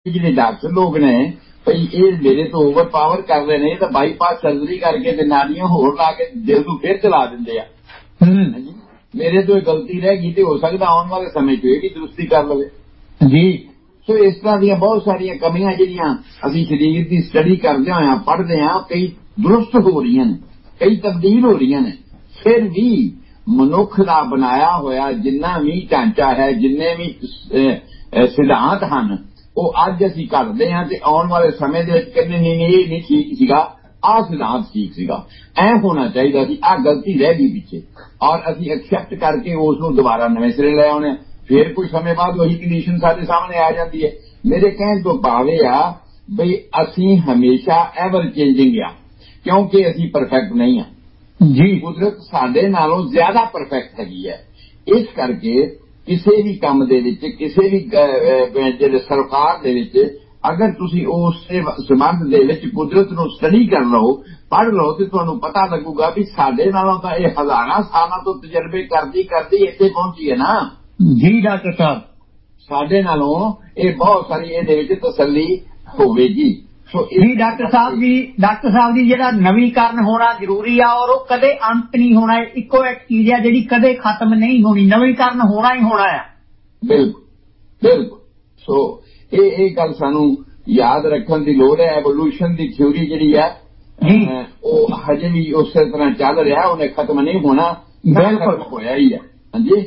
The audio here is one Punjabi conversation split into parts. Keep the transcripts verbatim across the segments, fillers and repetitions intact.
ਜਿਹੜੇ ਡਾਕਟਰ ਲੋਕ ਨੇ ਭਈ ਇਹ ਮੇਰੇ ਤੋਂ ਓਵਰ ਪਾਵਰ ਕਰਦੇ ਨੇ ਤਾਂ ਬਾਈਪਾਸ ਸਰਜਰੀ ਕਰਕੇ ਤੇ ਨਾੜੀਆਂ ਹੋਰ ਲਾ ਕੇ ਦਿਲ ਨੂੰ ਫਿਰ ਚਲਾ ਦਿੰਦੇ ਆ। ਮੇਰੇ ਤੋਂ ਇਹ ਗਲਤੀ ਰਹਿ ਗਈ ਤੇ ਹੋ ਸਕਦਾ ਆਉਣ ਵਾਲੇ ਸਮੇਂ 'ਚ ਇਹ ਵੀ ਦਰੁਸਤੀ ਕਰ ਲਵੇ ਜੀ। ਸੋ ਇਸ ਤਰ੍ਹਾਂ ਦੀਆਂ ਬਹੁਤ ਸਾਰੀਆਂ ਕਮੀਆਂ ਜਿਹੜੀਆਂ ਅਸੀਂ ਸਰੀਰ ਦੀ ਸਟੱਡੀ ਕਰਦੇ ਹੋਇਆ ਪੜ੍ਹਦੇ ਹਾਂ ਕਈ ਦਰੁਸਤ ਹੋ ਰਹੀਆਂ ਨੇ, ਕਈ ਤਬਦੀਲ ਹੋ ਰਹੀਆਂ ਨੇ। ਫਿਰ ਵੀ ਮਨੁੱਖ ਦਾ ਬਣਾਇਆ ਹੋਇਆ ਜਿੰਨਾ ਵੀ ਢਾਂਚਾ ਹੈ, ਜਿੰਨੇ ਵੀ ਸਿਧਾਂਤ ਹਨ, ਉਹ ਅੱਜ ਅਸੀਂ ਕਰਦੇ ਹਾਂ ਤੇ ਆਉਣ ਵਾਲੇ ਸਮੇਂ ਦੇ ਵਿੱਚ ਕਹਿੰਦੇ ਨਹੀਂ ਨਹੀਂ ਇਹ ਨਹੀਂ ਠੀਕ ਸੀਗਾ, ਆਹ ਸਿਧਾਂਤ ਠੀਕ ਸੀਗਾ, ਐ ਹੋਣਾ ਚਾਹੀਦਾ ਸੀ, ਆਹ ਗਲਤੀ ਰਹਿ ਗਈ ਪਿੱਛੇ, ਔਰ ਅਸੀਂ ਐਕਸੈਪਟ ਕਰਕੇ ਉਸ ਨੂੰ ਦੁਬਾਰਾ ਨਵੇਂ ਸਿਰੇ ਲੈ ਆਉਣੇ। ਫਿਰ ਕੁਝ ਸਮੇਂ ਬਾਅਦ ਉਹੀ ਕੰਡੀਸ਼ਨ ਸਾਡੇ ਸਾਹਮਣੇ ਆ ਜਾਂਦੀ ਹੈ। ਮੇਰੇ ਕਹਿਣ ਤੋਂ ਭਾਵ ਇਹ ਆ ਬਈ ਅਸੀਂ ਹਮੇਸ਼ਾ ਐਵਰ ਚੇਂਜਿੰਗ ਆ, ਕਿਉਂਕਿ ਅਸੀਂ ਪਰਫੈਕਟ ਨਹੀਂ ਆ ਜੀ। ਕੁਦਰਤ ਸਾਡੇ ਨਾਲੋਂ ਜ਼ਿਆਦਾ ਪਰਫੈਕਟ ਹੈਗੀ ਹੈ। ਇਸ ਕਰਕੇ ਕਿਸੇ ਵੀ ਕੰਮ ਦੇ ਵਿੱਚ, ਕਿਸੇ ਵੀ ਜਿਹੜੇ ਸਰਕਾਰ ਦੇ ਵਿੱਚ ਅਗਰ ਤੁਸੀਂ ਉਸ ਸੰਬੰਧ ਦੇ ਵਿੱਚ ਕੁਦਰਤ ਨੂੰ ਸਟੱਡੀ ਕਰ ਲਓ, ਪੜ੍ਹ ਲਓ, ਤੇ ਤੁਹਾਨੂੰ ਪਤਾ ਲੱਗੂਗਾ ਵੀ ਸਾਡੇ ਨਾਲੋਂ ਤਾਂ ਇਹ ਹਜ਼ਾਰਾਂ ਸਾਲਾਂ ਤੋਂ ਤਜਰਬੇ ਕਰਦੀ ਕਰਦੀ ਇੱਥੇ ਪਹੁੰਚੀ ਹੈ ਨਾ ਜੀ ਡਾਕਟਰ ਸਾਹਿਬ। ਸਾਡੇ ਨਾਲੋਂ ਇਹ ਬਹੁਤ ਸਾਰੀ ਇਹਦੇ ਵਿੱਚ ਤਸੱਲੀ ਹੋਵੇਗੀ। ਸੋ ਜੀ ਡਾਕਟਰ ਸਾਹਿਬ ਜੀ, ਡਾਕਟਰ ਸਾਹਿਬ ਜੀ ਜਿਹੜਾ ਨਵੀਕਰਨ ਹੋਣਾ ਜ਼ਰੂਰੀ ਆ ਔਰ ਉਹ ਕਦੇ ਅੰਤ ਨਹੀਂ ਹੋਣਾ, ਇੱਕੋ ਇੱਕ ਚੀਜ਼ ਆ ਜਿਹੜੀ ਕਦੇ ਖਤਮ ਨਹੀਂ ਹੋਣੀ, ਨਵੀਕਰਨ ਹੋਣਾ ਹੀ ਹੋਣਾ ਆ। ਬਿਲਕੁਲ ਬਿਲਕੁਲ। ਸੋ ਇਹ ਇਹ ਗੱਲ ਸਾਨੂੰ ਯਾਦ ਰੱਖਣ ਦੀ ਲੋੜ ਹੈ। ਐਵੋਲੂਸ਼ਨ ਦੀ ਥਿਊਰੀ ਜਿਹੜੀ ਹੈ ਉਹ ਹਜੇ ਵੀ ਉਸੇ ਤਰ੍ਹਾਂ ਚੱਲ ਰਿਹਾ, ਉਹਨੇ ਖਤਮ ਨਹੀਂ ਹੋਣਾ, ਬਿਲਕੁਲ ਹੋਇਆ ਹੀ ਹੈ। ਹਾਂਜੀ।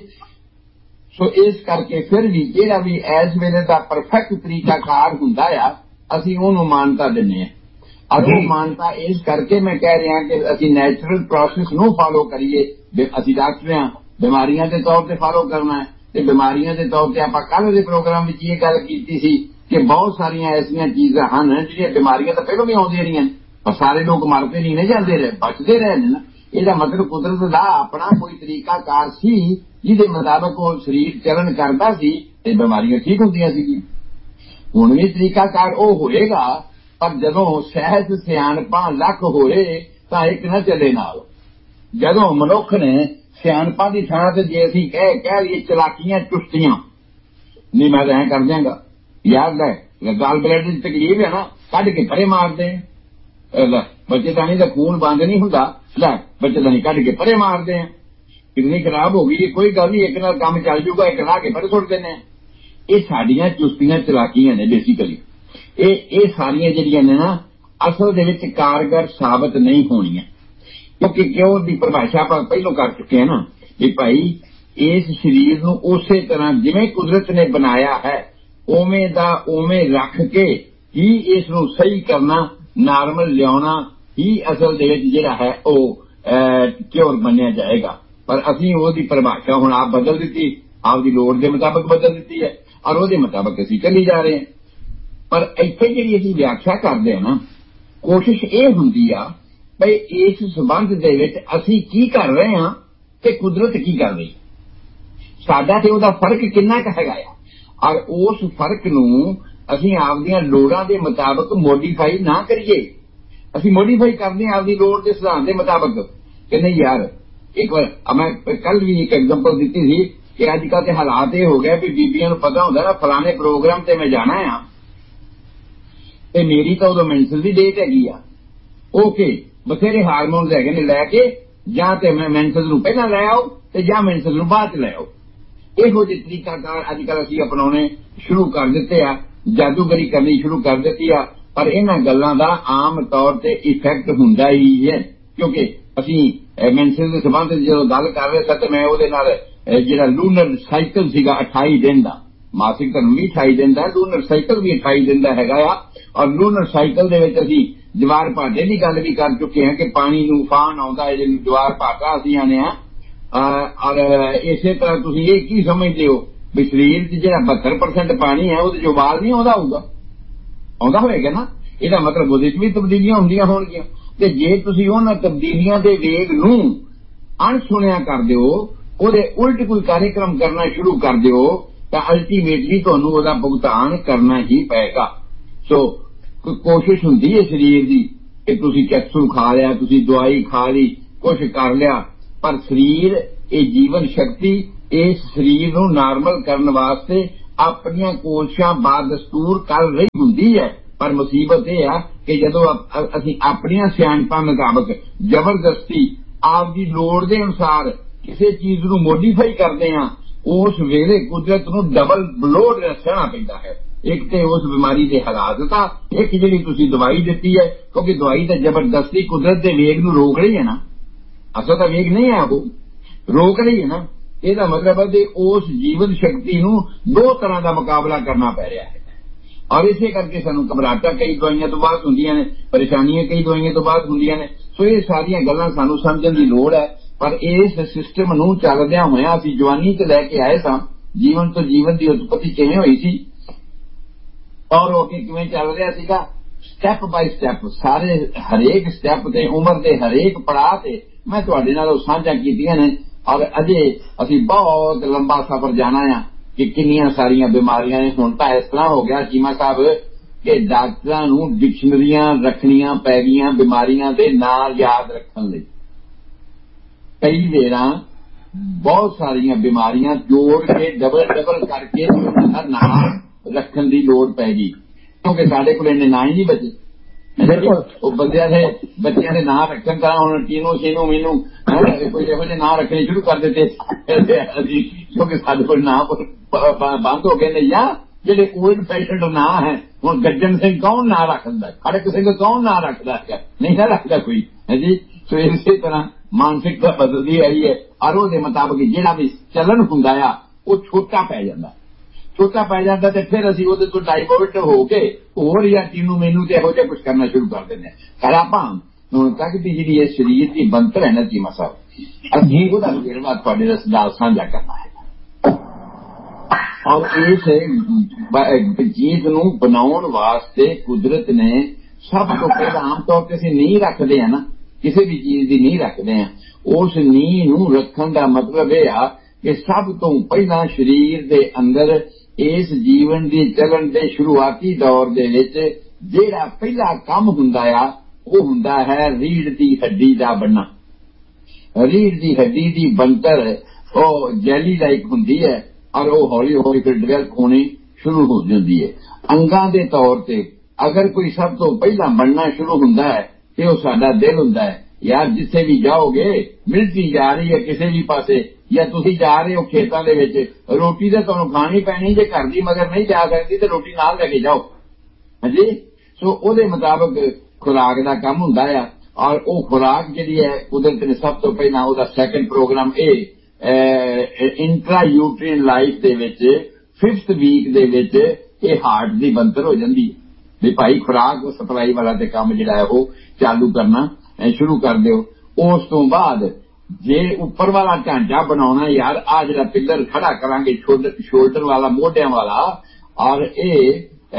ਸੋ ਇਸ ਕਰਕੇ ਫਿਰ ਵੀ ਜਿਹੜਾ ਵੀ ਇਸ ਵੇਲੇ ਦਾ ਪਰਫੈਕਟ ਤਰੀਕਾਕਾਰ ਹੁੰਦਾ ਆ ਅਸੀਂ ਉਹਨੂੰ ਮਾਨਤਾ ਦਿੰਦੇ ਹਾਂ। ਔਰ ਉਹ ਮਾਨਤਾ ਇਸ ਕਰਕੇ ਮੈਂ ਕਹਿ ਰਿਹਾ ਕਿ ਅਸੀਂ ਨੈਚੁਰਲ ਪ੍ਰੋਸੈਸ ਨੂੰ ਫਾਲੋ ਕਰੀਏ। ਅਸੀਂ ਡਾਕਟਰ ਹਾਂ, ਬਿਮਾਰੀਆਂ ਦੇ ਤੌਰ ਤੇ ਫਾਲੋ ਕਰਨਾ ਹੈ, ਤੇ ਬਿਮਾਰੀਆਂ ਦੇ ਤੌਰ ਤੇ ਆਪਾਂ ਕੱਲ੍ਹ ਦੇ ਪ੍ਰੋਗਰਾਮ ਵਿੱਚ ਇਹ ਗੱਲ ਕੀਤੀ ਸੀ ਕਿ ਬਹੁਤ ਸਾਰੀਆਂ ਐਸੀਆਂ ਚੀਜ਼ਾਂ ਹਨ ਜਿਹੜੀਆਂ ਬਿਮਾਰੀਆਂ ਤਾਂ ਪਹਿਲਾਂ ਵੀ ਆਉਂਦੀਆਂ ਰਹੀਆਂ, ਪਰ ਸਾਰੇ ਲੋਕ ਮਰਦੇ ਨਹੀਂ ਨੇ, ਜਾਂਦੇ ਰਹੇ, ਬਚਦੇ ਰਹੇ ਨੇ ਨਾ। ਇਹਦਾ ਮਤਲਬ ਕੁਦਰਤ ਦਾ ਆਪਣਾ ਕੋਈ ਤਰੀਕਾਕਾਰ ਸੀ ਜਿਹਦੇ ਮੁਤਾਬਕ ਉਹ ਸਰੀਰ ਚੱਲਣ ਕਰਦਾ ਸੀ ਤੇ ਬਿਮਾਰੀਆਂ ਠੀਕ ਹੁੰਦੀਆਂ ਸੀਗੀਆਂ। ਹੁਣ ਵੀ ਤਰੀਕਾਕਾਰ ਉਹ ਹੋਏਗਾ, ਪਰ ਜਦੋਂ ਸਹਿਜ ਸਿਆਣਪਾਂ ਲੱਖ ਹੋਏ ਤਾਂ ਇੱਕ ਨਾ ਚੱਲੇ ਨਾਲ। ਜਦੋਂ ਮਨੁੱਖ ਨੇ ਸਿਆਣਪਾਂ ਦੀ ਥਾਂ ਤੇ ਜੇ ਅਸੀਂ ਕਹਿ ਕਹਿ ਲਈਏ ਚਲਾਕੀਆਂ ਚੁਸਤੀਆਂ, ਨਹੀਂ ਮੈਂ ਤਾਂ ਐਂ ਕਰ ਦਿਆਂਗਾ, ਯਾਦ ਲੈ ਗਾਲ ਬਲੈਡ ਦੀ ਤਕਲੀਫ ਹੈ ਨਾ, ਕੱਢ ਕੇ ਪਰੇ ਮਾਰਦੇ ਲੈ, ਬੱਚੇਦਾਨੀ ਦਾ ਖੂਨ ਬੰਦ ਨਹੀਂ ਹੁੰਦਾ, ਲੈ ਬੱਚੇਦਾਨੀ ਕੱਢ ਕੇ ਪਰੇ ਮਾਰਦੇ ਆ, ਕਿਡਨੀ ਖਰਾਬ ਹੋ ਗਈ, ਕੋਈ ਗੱਲ ਨਹੀਂ, ਇੱਕ ਨਾਲ ਕੰਮ ਚੱਲ ਜੂਗਾ, ਇੱਕ ਲਾ ਕੇ ਪਰੇ ਸੁੱਟ ਦਿੰਦੇ ਆ। ਇਹ ਸਾਡੀਆਂ ਚੁਸਤੀਆਂ ਚਲਾਕੀਆਂ ਨੇ ਬੇਸਿਕਲੀ। ਇਹ ਇਹ ਸਾਰੀਆਂ ਜਿਹੜੀਆਂ ਨੇ ਨਾ ਅਸਲ ਦੇ ਵਿੱਚ ਕਾਰਗਰ ਸਾਬਤ ਨਹੀਂ ਹੋਣੀਆਂ, ਕਿਉਂਕਿ ਕਿਉਂ ਦੀ ਪਰਿਭਾਸ਼ਾ ਆਪਾਂ ਪਹਿਲਾਂ ਕਰ ਚੁੱਕੇ ਹਾਂ ਨਾ ਵੀ ਭਾਈ ਇਸ ਸਰੀਰ ਨੂੰ ਉਸੇ ਤਰ੍ਹਾਂ ਜਿਵੇਂ ਕੁਦਰਤ ਨੇ ਬਣਾਇਆ ਹੈ ਉਵੇਂ ਦਾ ਉਵੇਂ ਰੱਖ ਕੇ ਹੀ ਇਸ ਨੂੰ ਸਹੀ ਕਰਨਾ, ਨਾਰਮਲ ਲਿਆਉਣਾ ਹੀ ਅਸਲ ਦੇ ਵਿੱਚ ਜਿਹੜਾ ਹੈ ਉਹ ਕਿਉਰ ਮੰਨਿਆ ਜਾਏਗਾ। ਪਰ ਅਸੀਂ ਉਹਦੀ ਪਰਿਭਾਸ਼ਾ ਹੁਣ ਆਪ ਬਦਲ ਦਿੱਤੀ, ਆਪਦੀ ਲੋੜ ਦੇ ਮੁਤਾਬਕ ਬਦਲ ਦਿੱਤੀ ਹੈ, ਔਰ ਉਹਦੇ ਮੁਤਾਬਕ ਅਸੀਂ ਚੱਲੀ ਜਾ ਰਹੇ ਹਾਂ। ਪਰ ਇੱਥੇ ਜਿਹੜੀ ਅਸੀਂ ਵਿਆਖਿਆ ਕਰਦੇ ਹਾਂ ਨਾ, ਕੋਸ਼ਿਸ਼ ਇਹ ਹੁੰਦੀ ਆ ਬਈ ਇਸ ਸੰਬੰਧ ਦੇ ਵਿੱਚ ਅਸੀਂ ਕੀ ਕਰ ਰਹੇ ਹਾਂ ਤੇ ਕੁਦਰਤ ਕੀ ਕਰ ਰਹੀ, ਸਾਡਾ ਤੇ ਉਹਦਾ ਫਰਕ ਕਿੰਨਾ ਕੁ ਹੈਗਾ ਆ, ਔਰ ਉਸ ਫਰਕ ਨੂੰ ਅਸੀਂ ਆਪਦੀਆਂ ਲੋੜਾਂ ਦੇ ਮੁਤਾਬਕ ਮੋਡੀਫਾਈ ਨਾ ਕਰੀਏ। ਅਸੀਂ ਮੋਡੀਫਾਈ ਕਰਦੇ ਹਾਂ ਆਪਦੀ ਲੋੜ ਦੇ ਸਿਧਾਂਤ ਦੇ ਮੁਤਾਬਕ ਕਿ ਨਹੀਂ ਯਾਰ। ਇੱਕ ਵਾਰ ਮੈਂ ਕੱਲ ਵੀ ਇੱਕ ਐਗਜ਼ਾਮਪਲ ਦਿੱਤੀ ਸੀ ਕਿ ਅੱਜ ਕੱਲ੍ਹ ਤੇ ਹਾਲਾਤ ਇਹ ਹੋ ਗਏ ਵੀ ਬੀਬੀਆਂ ਨੂੰ ਪਤਾ ਹੁੰਦਾ ਨਾ ਫਲਾਣੇ ਪ੍ਰੋਗਰਾਮ ਤੇ ਮੈਂ ਜਾਣਾ ਆ ਤੇ ਮੇਰੀ ਤਾਂ ਉਦੋਂ ਮੈਂਸਲ ਦੀ ਡੇਟ ਹੈਗੀ ਆ, ਓਕੇ ਬਥੇਰੇ ਹਾਰਮੋਨਸ ਹੈਗੇ ਨੇ, ਲੈ ਕੇ ਜਾਂ ਤੇ ਮੈਂ ਮੈਂਸਲ ਨੂੰ ਪਹਿਲਾਂ ਲੈ ਆਓ ਤੇ ਜਾਂ ਮੈਂਸਲ ਨੂੰ ਬਾਅਦ ਚ ਲੈ ਆਓ। ਇਹੋ ਜਿਹੇ ਤਰੀਕਾਕਾਰ ਅੱਜ ਕੱਲ੍ਹ ਅਸੀਂ ਅਪਣਾਉਣੇ ਸ਼ੁਰੂ ਕਰ ਦਿੱਤੇ ਆ, ਜਾਦੂਗਰੀ ਕਰਨੀ ਸ਼ੁਰੂ ਕਰ ਦਿੱਤੀ ਆ। ਪਰ ਇਹਨਾਂ ਗੱਲਾਂ ਦਾ ਆਮ ਤੌਰ ਤੇ ਇਫੈਕਟ ਹੁੰਦਾ ਹੀ ਹੈ, ਕਿਉਂਕਿ ਅਸੀਂ ਮੈਂਸਲ ਦੇ ਸੰਬੰਧ ਵਿੱਚ ਜਦੋਂ ਗੱਲ ਕਰ ਰਹੇ ਸਾਂ ਤੇ ਮੈਂ ਉਹਦੇ ਨਾਲ ਜਿਹੜਾ ਲੂਨਰ ਸਾਈਕਲ ਸੀਗਾ ਅਠਾਈ ਦਿਨ ਦਾ, ਮਾਸਿਕ ਧਰਮ ਵੀ ਅਠਾਈ ਦਿਨ ਦਾ, ਲੂਨਰ ਸਾਈਕਲ ਵੀ ਅਠਾਈ ਦਿਨ ਦਾ ਹੈਗਾ ਆ। ਔਰ ਲੂਨਰ ਸਾਈਕਲ ਦੇ ਵਿੱਚ ਅਸੀਂ ਜਵਾਰ ਭਾਟੇ ਦੀ ਗੱਲ ਵੀ ਕਰ ਚੁੱਕੇ ਹਾਂ ਕਿ ਪਾਣੀ ਨੂੰ ਉਫਾਨ ਆਉਂਦਾ ਹੈ, ਜਿਹਨੂੰ ਜਵਾਰ ਭਾਟਾ ਅਸੀਂ ਆਨੇ ਹਾਂ। ਔਰ ਇਸੇ ਤਰ੍ਹਾਂ ਤੁਸੀਂ ਇਹ ਕੀ ਸਮਝਦੇ ਹੋ ਵੀ ਸਰੀਰ 'ਚ ਜਿਹੜਾ ਬਹੱਤਰ ਪਰਸੈਂਟ ਪਾਣੀ ਹੈ ਉਹਦੇ 'ਚ ਉਬਾਲ ਨਹੀਂ ਆਉਂਦਾ ਹੋਊਗਾ, ਆਉਂਦਾ ਹੋਏਗਾ ਨਾ। ਇਹਦਾ ਮਤਲਬ ਉਹਦੇ 'ਚ ਵੀ ਤਬਦੀਲੀਆਂ ਹੁੰਦੀਆਂ ਹੋਣਗੀਆਂ, ਤੇ ਜੇ ਤੁਸੀਂ ਉਹਨਾਂ ਤਬਦੀਲੀਆਂ ਦੇ ਵੇਗ ਨੂੰ ਅਣਸੁਣਿਆ ਕਰ ਦਿਓ, ਉਹਦੇ ਉਲਟ ਕੋਈ ਕਾਰਿਆਕ੍ਰਮ ਕਰਨਾ ਸ਼ੁਰੂ ਕਰ ਦਿਓ ਤਾਂ ਅਲਟੀਮੇਟਲੀ ਤੁਹਾਨੂੰ ਉਹਦਾ ਭੁਗਤਾਨ ਕਰਨਾ ਹੀ ਪਏਗਾ। ਸੋ ਕੋਸ਼ਿਸ਼ ਹੁੰਦੀ ਹੈ ਸਰੀਰ ਦੀ ਕਿ ਤੁਸੀਂ ਕੈਪਸੂਲ ਖਾ ਲਿਆ, ਤੁਸੀਂ ਦਵਾਈ ਖਾ ਲਈ, ਕੁਛ ਕਰ ਲਿਆ, ਪਰ ਸਰੀਰ ਇਹ ਜੀਵਨ ਸ਼ਕਤੀ ਇਸ ਸਰੀਰ ਨੂੰ ਨਾਰਮਲ ਕਰਨ ਵਾਸਤੇ ਆਪਣੀਆਂ ਕੋਸ਼ਿਸ਼ਾਂ ਬਾਦਸਤੂਰ ਕਰ ਰਹੀ ਹੁੰਦੀ ਹੈ। ਪਰ ਮੁਸੀਬਤ ਇਹ ਆ ਕਿ ਜਦੋਂ ਅਸੀਂ ਆਪਣੀਆਂ ਸਿਆਣਪਾਂ ਮੁਤਾਬਕ ਜ਼ਬਰਦਸਤੀ ਆਪਦੀ ਲੋੜ ਦੇ ਅਨੁਸਾਰ ਕਿਸੇ ਚੀਜ਼ ਨੂੰ ਮੋਡੀਫਾਈ ਕਰਦੇ ਹਾਂ, ਉਸ ਵੇਲੇ ਕੁਦਰਤ ਨੂੰ ਡਬਲ ਬਲੋਡ ਸਹਿਣਾ ਪੈਂਦਾ ਹੈ। ਇੱਕ ਤੇ ਉਸ ਬਿਮਾਰੀ ਦੇ ਹਾਲਾਤ ਤਾਂ, ਇੱਕ ਜਿਹੜੀ ਤੁਸੀਂ ਦਵਾਈ ਦਿੱਤੀ ਹੈ, ਕਿਉਂਕਿ ਦਵਾਈ ਤਾਂ ਜ਼ਬਰਦਸਤੀ ਕੁਦਰਤ ਦੇ ਵੇਗ ਨੂੰ ਰੋਕ ਰਹੀ ਹੈ ਨਾ, ਅਸਲ ਤਾਂ ਵੇਗ ਨਹੀਂ ਹੈ, ਉਹ ਰੋਕ ਰਹੀ ਹੈ ਨਾ। ਇਹਦਾ ਮਤਲਬ ਹੈ ਕਿ ਉਸ ਜੀਵਨ ਸ਼ਕਤੀ ਨੂੰ ਦੋ ਤਰ੍ਹਾਂ ਦਾ ਮੁਕਾਬਲਾ ਕਰਨਾ ਪੈ ਰਿਹਾ ਹੈ। ਔਰ ਇਸੇ ਕਰਕੇ ਸਾਨੂੰ ਘਬਰਾਹਟਾਂ ਕਈ ਦਵਾਈਆਂ ਤੋਂ ਬਾਅਦ ਹੁੰਦੀਆਂ ਨੇ, ਪਰੇਸ਼ਾਨੀਆਂ ਕਈ ਦਵਾਈਆਂ ਤੋਂ ਬਾਅਦ ਹੁੰਦੀਆਂ ਨੇ। ਸੋ ਇਹ ਸਾਰੀਆਂ ਗੱਲਾਂ ਸਾਨੂੰ ਸਮਝਣ ਦੀ ਲੋੜ ਹੈ। ਪਰ ਇਸ ਸਿਸਟਮ ਨੂੰ ਚੱਲਦਿਆਂ ਹੋਇਆਂ ਅਸੀਂ ਜਵਾਨੀ ਚ ਲੈ ਕੇ ਆਏ ਸਾਂ, ਜੀਵਨ ਤੋਂ ਜੀਵਨ ਦੀ ਉਤਪਤੀ ਕਿਵੇਂ ਹੋਈ ਸੀ ਔਰ ਉਹ ਕਿਵੇਂ ਚੱਲ ਰਿਹਾ ਸੀਗਾ, ਸਟੈਪ ਬਾਈ ਸਟੈਪ, ਸਾਰੇ ਹਰੇਕ ਸਟੈਪ ਤੇ, ਉਮਰ ਦੇ ਹਰੇਕ ਪੜਾਅ ਤੇ ਮੈਂ ਤੁਹਾਡੇ ਨਾਲ ਉਹ ਸਾਂਝਾ ਕੀਤੀਆਂ ਨੇ। ਔਰ ਅਜੇ ਅਸੀਂ ਬਹੁਤ ਲੰਬਾ ਸਫ਼ਰ ਜਾਣਾ ਆ ਕਿ ਕਿੰਨੀਆਂ ਸਾਰੀਆਂ ਬਿਮਾਰੀਆਂ ਨੇ। ਹੁਣ ਤਾਂ ਇਸ ਤਰ੍ਹਾਂ ਹੋ ਗਿਆ ਚੀਮਾ ਸਾਹਿਬ ਕਿ ਡਾਕਟਰਾਂ ਨੂੰ ਡਿਕਸ਼ਨਰੀਆਂ ਰੱਖਣੀਆਂ ਪੈ ਗਈਆਂ ਬਿਮਾਰੀਆਂ ਦੇ ਨਾਂ ਯਾਦ ਰੱਖਣ ਲਈ। ਕਈ ਵੇਰਾਂ ਬਹੁਤ ਸਾਰੀਆਂ ਬਿਮਾਰੀਆਂ ਜੋੜ ਕੇ ਡਬਲ ਡਬਲ ਕਰਕੇ ਉਹਨਾਂ ਦਾ ਨਾਂ ਰੱਖਣ ਦੀ ਲੋੜ ਪੈ ਗਈ, ਕਿਉਂਕਿ ਸਾਡੇ ਕੋਲ ਇੰਨੇ ਨਾਂ ਹੀ ਨਹੀਂ ਬਚੇ। ਉਹ ਬੰਦਿਆਂ ਦੇ ਬੱਚਿਆਂ ਦੇ ਨਾਂ ਰੱਖਣ ਤਾਂ ਹੁਣ ਟੀਨੋ ਸ਼ੀਨੋ ਮੀਨੂ ਕੋਈ ਇਹੋ ਜਿਹੇ ਨਾਂ ਰੱਖਣੇ ਸ਼ੁਰੂ ਕਰ ਦਿੱਤੇ ਅਸੀਂ, ਕਿਉਂਕਿ ਸਾਡੇ ਕੋਲ ਨਾਂ ਬੰਦ ਹੋ ਗਏ ਨੇ। ਜਾਂ ਜਿਹੜੇ ਓਲਡ ਫੈਸ਼ਨਡ ਨਾਂ ਹੈ, ਹੁਣ ਗੱਜਣ ਸਿੰਘ ਕੌਣ ਨਾਂ ਰੱਖਦਾ, ਖੜਕ ਸਿੰਘ ਕੌਣ ਨਾਂ ਰੱਖਦਾ ਹੈ, ਨਹੀਂ ਨਾ ਰੱਖਦਾ ਕੋਈ ਹੈ ਜੀ। ਸੋ ਇਸੇ ਤਰ੍ਹਾਂ ਮਾਨਸਿਕਤਾ ਬਦਲਦੀ ਆਈ ਹੈ ਔਰ ਉਹਦੇ ਮੁਤਾਬਕ ਜਿਹੜਾ ਵੀ ਚੱਲਣ ਹੁੰਦਾ ਆ ਉਹ ਛੋਟਾ ਪੈ ਜਾਂਦਾ ਛੋਟਾ ਪੈ ਜਾਂਦਾ ਤੇ ਫਿਰ ਅਸੀਂ ਉਹਦੇ ਤੋਂ ਡਾਈਵਰਟ ਹੋ ਕੇ ਹੋਰ ਜਾਂ ਟੀਨੂ ਮੈਨੂੰ ਤੇ ਇਹੋ ਜਿਹਾ ਕੁਝ ਕਰਨਾ ਸ਼ੁਰੂ ਕਰ ਦਿੰਦੇ ਹਾਂ। ਪਰ ਆਪਾਂ ਹੁਣ ਤੱਕ ਦੀ ਜਿਹੜੀ ਇਹ ਸਰੀਰ ਦੀ ਬਣਤਰ ਹੈ ਨਾ ਚੀਮਾ ਸਾਹਿਬ, ਅਸੀਂ ਉਹਦਾ ਵੇਰਵਾ ਤੁਹਾਡੇ ਨਾਲ ਸਾਂਝਾ ਕਰਨਾ ਹੈ। ਔਰ ਇਸ ਚੀਜ਼ ਨੂੰ ਬਣਾਉਣ ਵਾਸਤੇ ਕੁਦਰਤ ਨੇ ਸਭ ਤੋਂ ਪਹਿਲਾਂ ਆਮ ਤੌਰ ਤੇ ਅਸੀਂ ਨੀਂਹ ਰੱਖਦੇ ਹਾਂ ਨਾ, ਕਿਸੇ ਵੀ ਚੀਜ਼ ਦੀ ਨੀਂਹ ਰੱਖਦੇ ਹਾਂ। ਉਸ ਨੀਂਹ ਨੂੰ ਰੱਖਣ ਦਾ ਮਤਲਬ ਇਹ ਆ ਕਿ ਸਭ ਤੋਂ ਪਹਿਲਾਂ ਸਰੀਰ ਦੇ ਅੰਦਰ ਇਸ ਜੀਵਨ ਦੀ ਚੱਲਣ ਦੇ ਸ਼ੁਰੂਆਤੀ ਦੌਰ ਦੇ ਵਿੱਚ ਜਿਹੜਾ ਪਹਿਲਾ ਕੰਮ ਹੁੰਦਾ ਆ ਉਹ ਹੁੰਦਾ ਹੈ ਰੀੜ੍ਹ ਦੀ ਹੱਡੀ ਦਾ ਬਣਨਾ। ਰੀੜ੍ਹ ਦੀ ਹੱਡੀ ਦੀ ਬਣਤਰ ਉਹ ਜੈਲੀ ਲਾਈਕ ਹੁੰਦੀ ਹੈ ਔਰ ਉਹ ਹੌਲੀ ਹੌਲੀ ਫਿਰ ਡਿਵੈਲਪ ਹੋਣੀ ਸ਼ੁਰੂ ਹੋ ਜਾਂਦੀ ਹੈ। ਅੰਗਾਂ ਦੇ ਤੌਰ ਤੇ ਅਗਰ ਕੋਈ ਸਭ ਤੋਂ ਪਹਿਲਾਂ ਬਣਨਾ ਸ਼ੁਰੂ ਹੁੰਦਾ ਹੈ ਤੇ ਉਹ ਸਾਡਾ ਦਿਲ ਹੁੰਦਾ ਹੈ। ਯਾਰ ਜਿੱਥੇ ਵੀ ਜਾਓਗੇ, ਮਿਲਟਰੀ ਜਾ ਰਹੀ ਹੈ ਕਿਸੇ ਵੀ ਪਾਸੇ, ਜਾਂ ਤੁਸੀਂ ਜਾ ਰਹੇ ਹੋ ਖੇਤਾਂ ਦੇ ਵਿੱਚ, ਰੋਟੀ ਤਾਂ ਤੁਹਾਨੂੰ ਖਾਣੀ ਪੈਣੀ, ਜੇ ਘਰ ਦੀ ਮਗਰ ਨਹੀਂ ਜਾ ਸਕਦੀ ਤੇ ਰੋਟੀ ਨਾਲ ਲੈ ਕੇ ਜਾਓ, ਹਾਂਜੀ। ਸੋ ਉਹਦੇ ਮੁਤਾਬਕ ਖੁਰਾਕ ਦਾ ਕੰਮ ਹੁੰਦਾ ਆ ਔਰ ਉਹ ਖੁਰਾਕ ਜਿਹੜੀ ਹੈ ਕੁਦਰਤ ਨੇ ਸਭ ਤੋਂ ਪਹਿਲਾਂ ਉਹਦਾ ਸੈਕੰਡ ਪ੍ਰੋਗਰਾਮ ਇਹ ਇੰਟਰਾ ਯੂਟਰੀਨ ਲਾਈਫ ਦੇ ਵਿੱਚ ਫਿਫਥ ਵੀਕ ਦੇ ਵਿੱਚ ਇਹ ਹਾਰਟ ਦੀ ਬਣਤਰ ਹੋ ਜਾਂਦੀ ਹੈ ਵੀ ਭਾਈ ਖੁਰਾਕ ਸਪਲਾਈ ਵਾਲਾ ਤੇ ਕੰਮ ਜਿਹੜਾ ਹੈ ਉਹ ਚਾਲੂ ਕਰਨਾ ਸ਼ੁਰੂ ਕਰ ਦਿਓ। ਉਸ ਤੋਂ ਬਾਅਦ ਜੇ ਉੱਪਰ ਵਾਲਾ ਢਾਂਚਾ ਬਣਾਉਣਾ, ਯਾਰ ਆ ਜਿਹੜਾ ਪਿੱਲਰ ਖੜਾ ਕਰਾਂਗੇ ਸ਼ੋਲਡਰ ਵਾਲਾ, ਮੋਢਿਆਂ ਵਾਲਾ, ਔਰ ਇਹ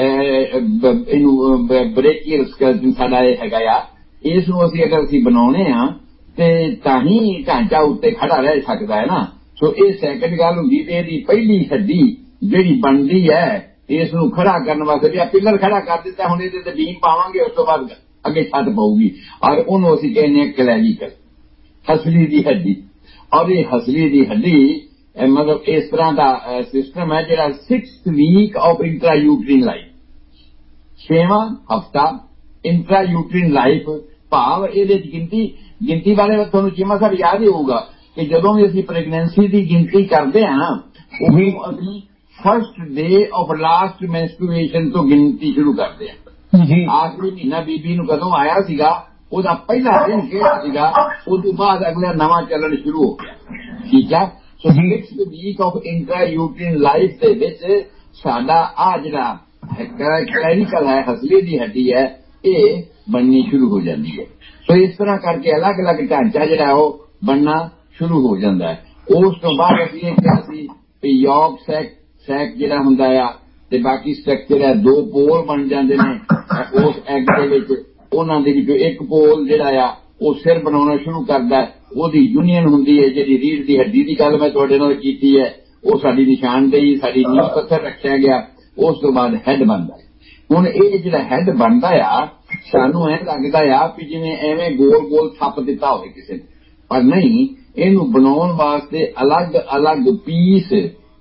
ਇਹਨੂੰ ਬ੍ਰੇਕੀਅਲ ਸਕੈਲਟਨ ਸਾਡਾ ਇਹ ਹੈਗਾ ਆ, ਇਸ ਨੂੰ ਅਸੀਂ ਅਗਰ ਅਸੀਂ ਬਣਾਉਣੇ ਆ ਤੇ ਤਾਂ ਹੀ ਢਾਂਚਾ ਉੱਤੇ ਖੜਾ ਰਹਿ ਸਕਦਾ ਹੈ ਨਾ। ਸੋ ਇਹ ਸੈਕੰਡ ਗੱਲ ਹੁੰਦੀ ਤੇ ਇਹਦੀ ਪਹਿਲੀ ਹੱਡੀ ਜਿਹੜੀ ਬਣਦੀ ਹੈ ਇਸ ਨੂੰ ਖੜਾ ਕਰਨ ਵਾਸਤੇ ਵੀ ਆ ਪਿੱਲਰ ਖੜਾ ਕਰ ਦਿੱਤਾ, ਹੁਣ ਇਹਦੇ ਤੇ ਬੀਮ ਪਾਵਾਂਗੇ, ਉਸ ਤੋਂ ਬਾਅਦ ਅੱਗੇ ਛੱਤ ਪਊਗੀ ਔਰ ਉਹਨੂੰ ਅਸੀਂ ਕਹਿੰਦੇ ਹਾਂ ਕਲੈਵੀਕਲ, ਹਸਲੀ ਦੀ ਹੱਡੀ। ਔਰ ਇਹ ਹਸਲੀ ਦੀ ਹੱਡੀ ਮਤਲਬ ਇਸ ਤਰ੍ਹਾਂ ਦਾ ਸਿਸਟਮ ਹੈ ਜਿਹੜਾ sixth week of intra ਯੂਟਰੀਨ life, ਛੇਵਾਂ ਹਫਤਾ ਇੰਟਰਾ ਯੂਟਰੀਨ ਲਾਈਫ, ਭਾਵ ਇਹਦੇ ਚ ਗਿਣਤੀ ਗਿਣਤੀ ਬਾਰੇ ਤੁਹਾਨੂੰ ਚੀਮਾ ਸਾਹਿਬ ਯਾਦ ਹੀ ਹੋਊਗਾ ਕਿ ਜਦੋਂ ਵੀ ਅਸੀਂ ਪ੍ਰੈਗਨੈਂਸੀ ਦੀ ਗਿਣਤੀ ਕਰਦੇ ਹਾਂ ਉਹ ਅਸੀਂ ਫਸਟ ਡੇ ਆਫ ਲਾਸਟ ਮੈਂਸਟਰੂਏਸ਼ਨ ਤੋਂ ਗਿਣਤੀ ਸ਼ੁਰੂ ਕਰਦੇ ਹਾਂ। ਆਖਰੀ ਮਹੀਨਾ ਬੀਬੀ ਨੂੰ ਕਦੋਂ ਆਇਆ ਸੀਗਾ ਉਹਦਾ ਪਹਿਲਾ ਦਿਨ ਕਿਹੜਾ ਸੀਗਾ, ਉਸ ਤੋਂ ਬਾਅਦ ਅਗਲਾ ਨਵਾਂ ਚੱਲਣ ਸ਼ੁਰੂ ਹੋ ਗਿਆ, ਠੀਕ ਹੈ। ਸੋ sixth week of intra ਯੂਟਰੀਨ life ਦੇ ਵਿੱਚ ਸਾਡਾ ਆ ਜਿਹੜਾ ਕਲੈਵੀਕਲ ਹੈ, ਹਸਲੀ ਦੀ ਹੱਡੀ ਹੈ, ਇਹ ਬਣਨੀ ਸ਼ੁਰੂ ਹੋ ਜਾਂਦੀ ਹੈ। ਸੋ ਇਸ ਤਰ੍ਹਾਂ ਕਰਕੇ ਅਲੱਗ ਅਲੱਗ ਢਾਂਚਾ ਜਿਹੜਾ ਉਹ ਬਣਨਾ ਸ਼ੁਰੂ ਹੋ ਜਾਂਦਾ ਹੈ। ਉਸ ਤੋਂ ਬਾਅਦ ਅਸੀਂ ਇਹ ਕਿਹਾ ਸੀ ਕਿ ਯੋਗ ਸੈਕ ਸੈਕ ਜਿਹੜਾ ਹੁੰਦਾ ਆ ਤੇ ਬਾਕੀ ਸਟਰਕਚਰ ਹੈ, ਦੋ ਪੋਲ ਬਣ ਜਾਂਦੇ ਨੇ ਉਸ ਐਗ ਦੇ ਵਿੱਚ। ਉਹਨਾਂ ਦੇ ਵਿੱਚੋਂ ਇੱਕ ਪੋਲ ਜਿਹੜਾ ਆ ਉਹ ਸਿਰ ਬਣਾਉਣਾ ਸ਼ੁਰੂ ਕਰਦਾ ਹੈ, ਉਹਦੀ ਯੂਨੀਅਨ ਹੁੰਦੀ ਹੈ। ਜਿਹੜੀ ਰੀੜ੍ਹ ਦੀ ਹੱਡੀ ਦੀ ਗੱਲ ਮੈਂ ਤੁਹਾਡੇ ਨਾਲ ਕੀਤੀ ਹੈ ਉਹ ਸਾਡੀ ਨਿਸ਼ਾਨਦੇਹੀ, ਸਾਡੀ ਨੀਂਹ ਪੱਥਰ ਰੱਖਿਆ ਗਿਆ। ਉਸ ਤੋਂ ਬਾਅਦ ਹੈਡ ਬਣਦਾ ਹੈ। ਹੁਣ ਇਹ ਜਿਹੜਾ ਹੈਡ ਬਣਦਾ ਆ ਸਾਨੂੰ ਐਂ ਲੱਗਦਾ ਆ ਵੀ ਜਿਵੇਂ ਐਵੇਂ ਗੋਲ ਗੋਲ ਥੱਪ ਦਿੱਤਾ ਹੋਵੇ ਕਿਸੇ ਨੇ, ਪਰ ਨਹੀਂ, ਇਹਨੂੰ ਬਣਾਉਣ ਵਾਸਤੇ ਅਲੱਗ ਅਲੱਗ ਪੀਸ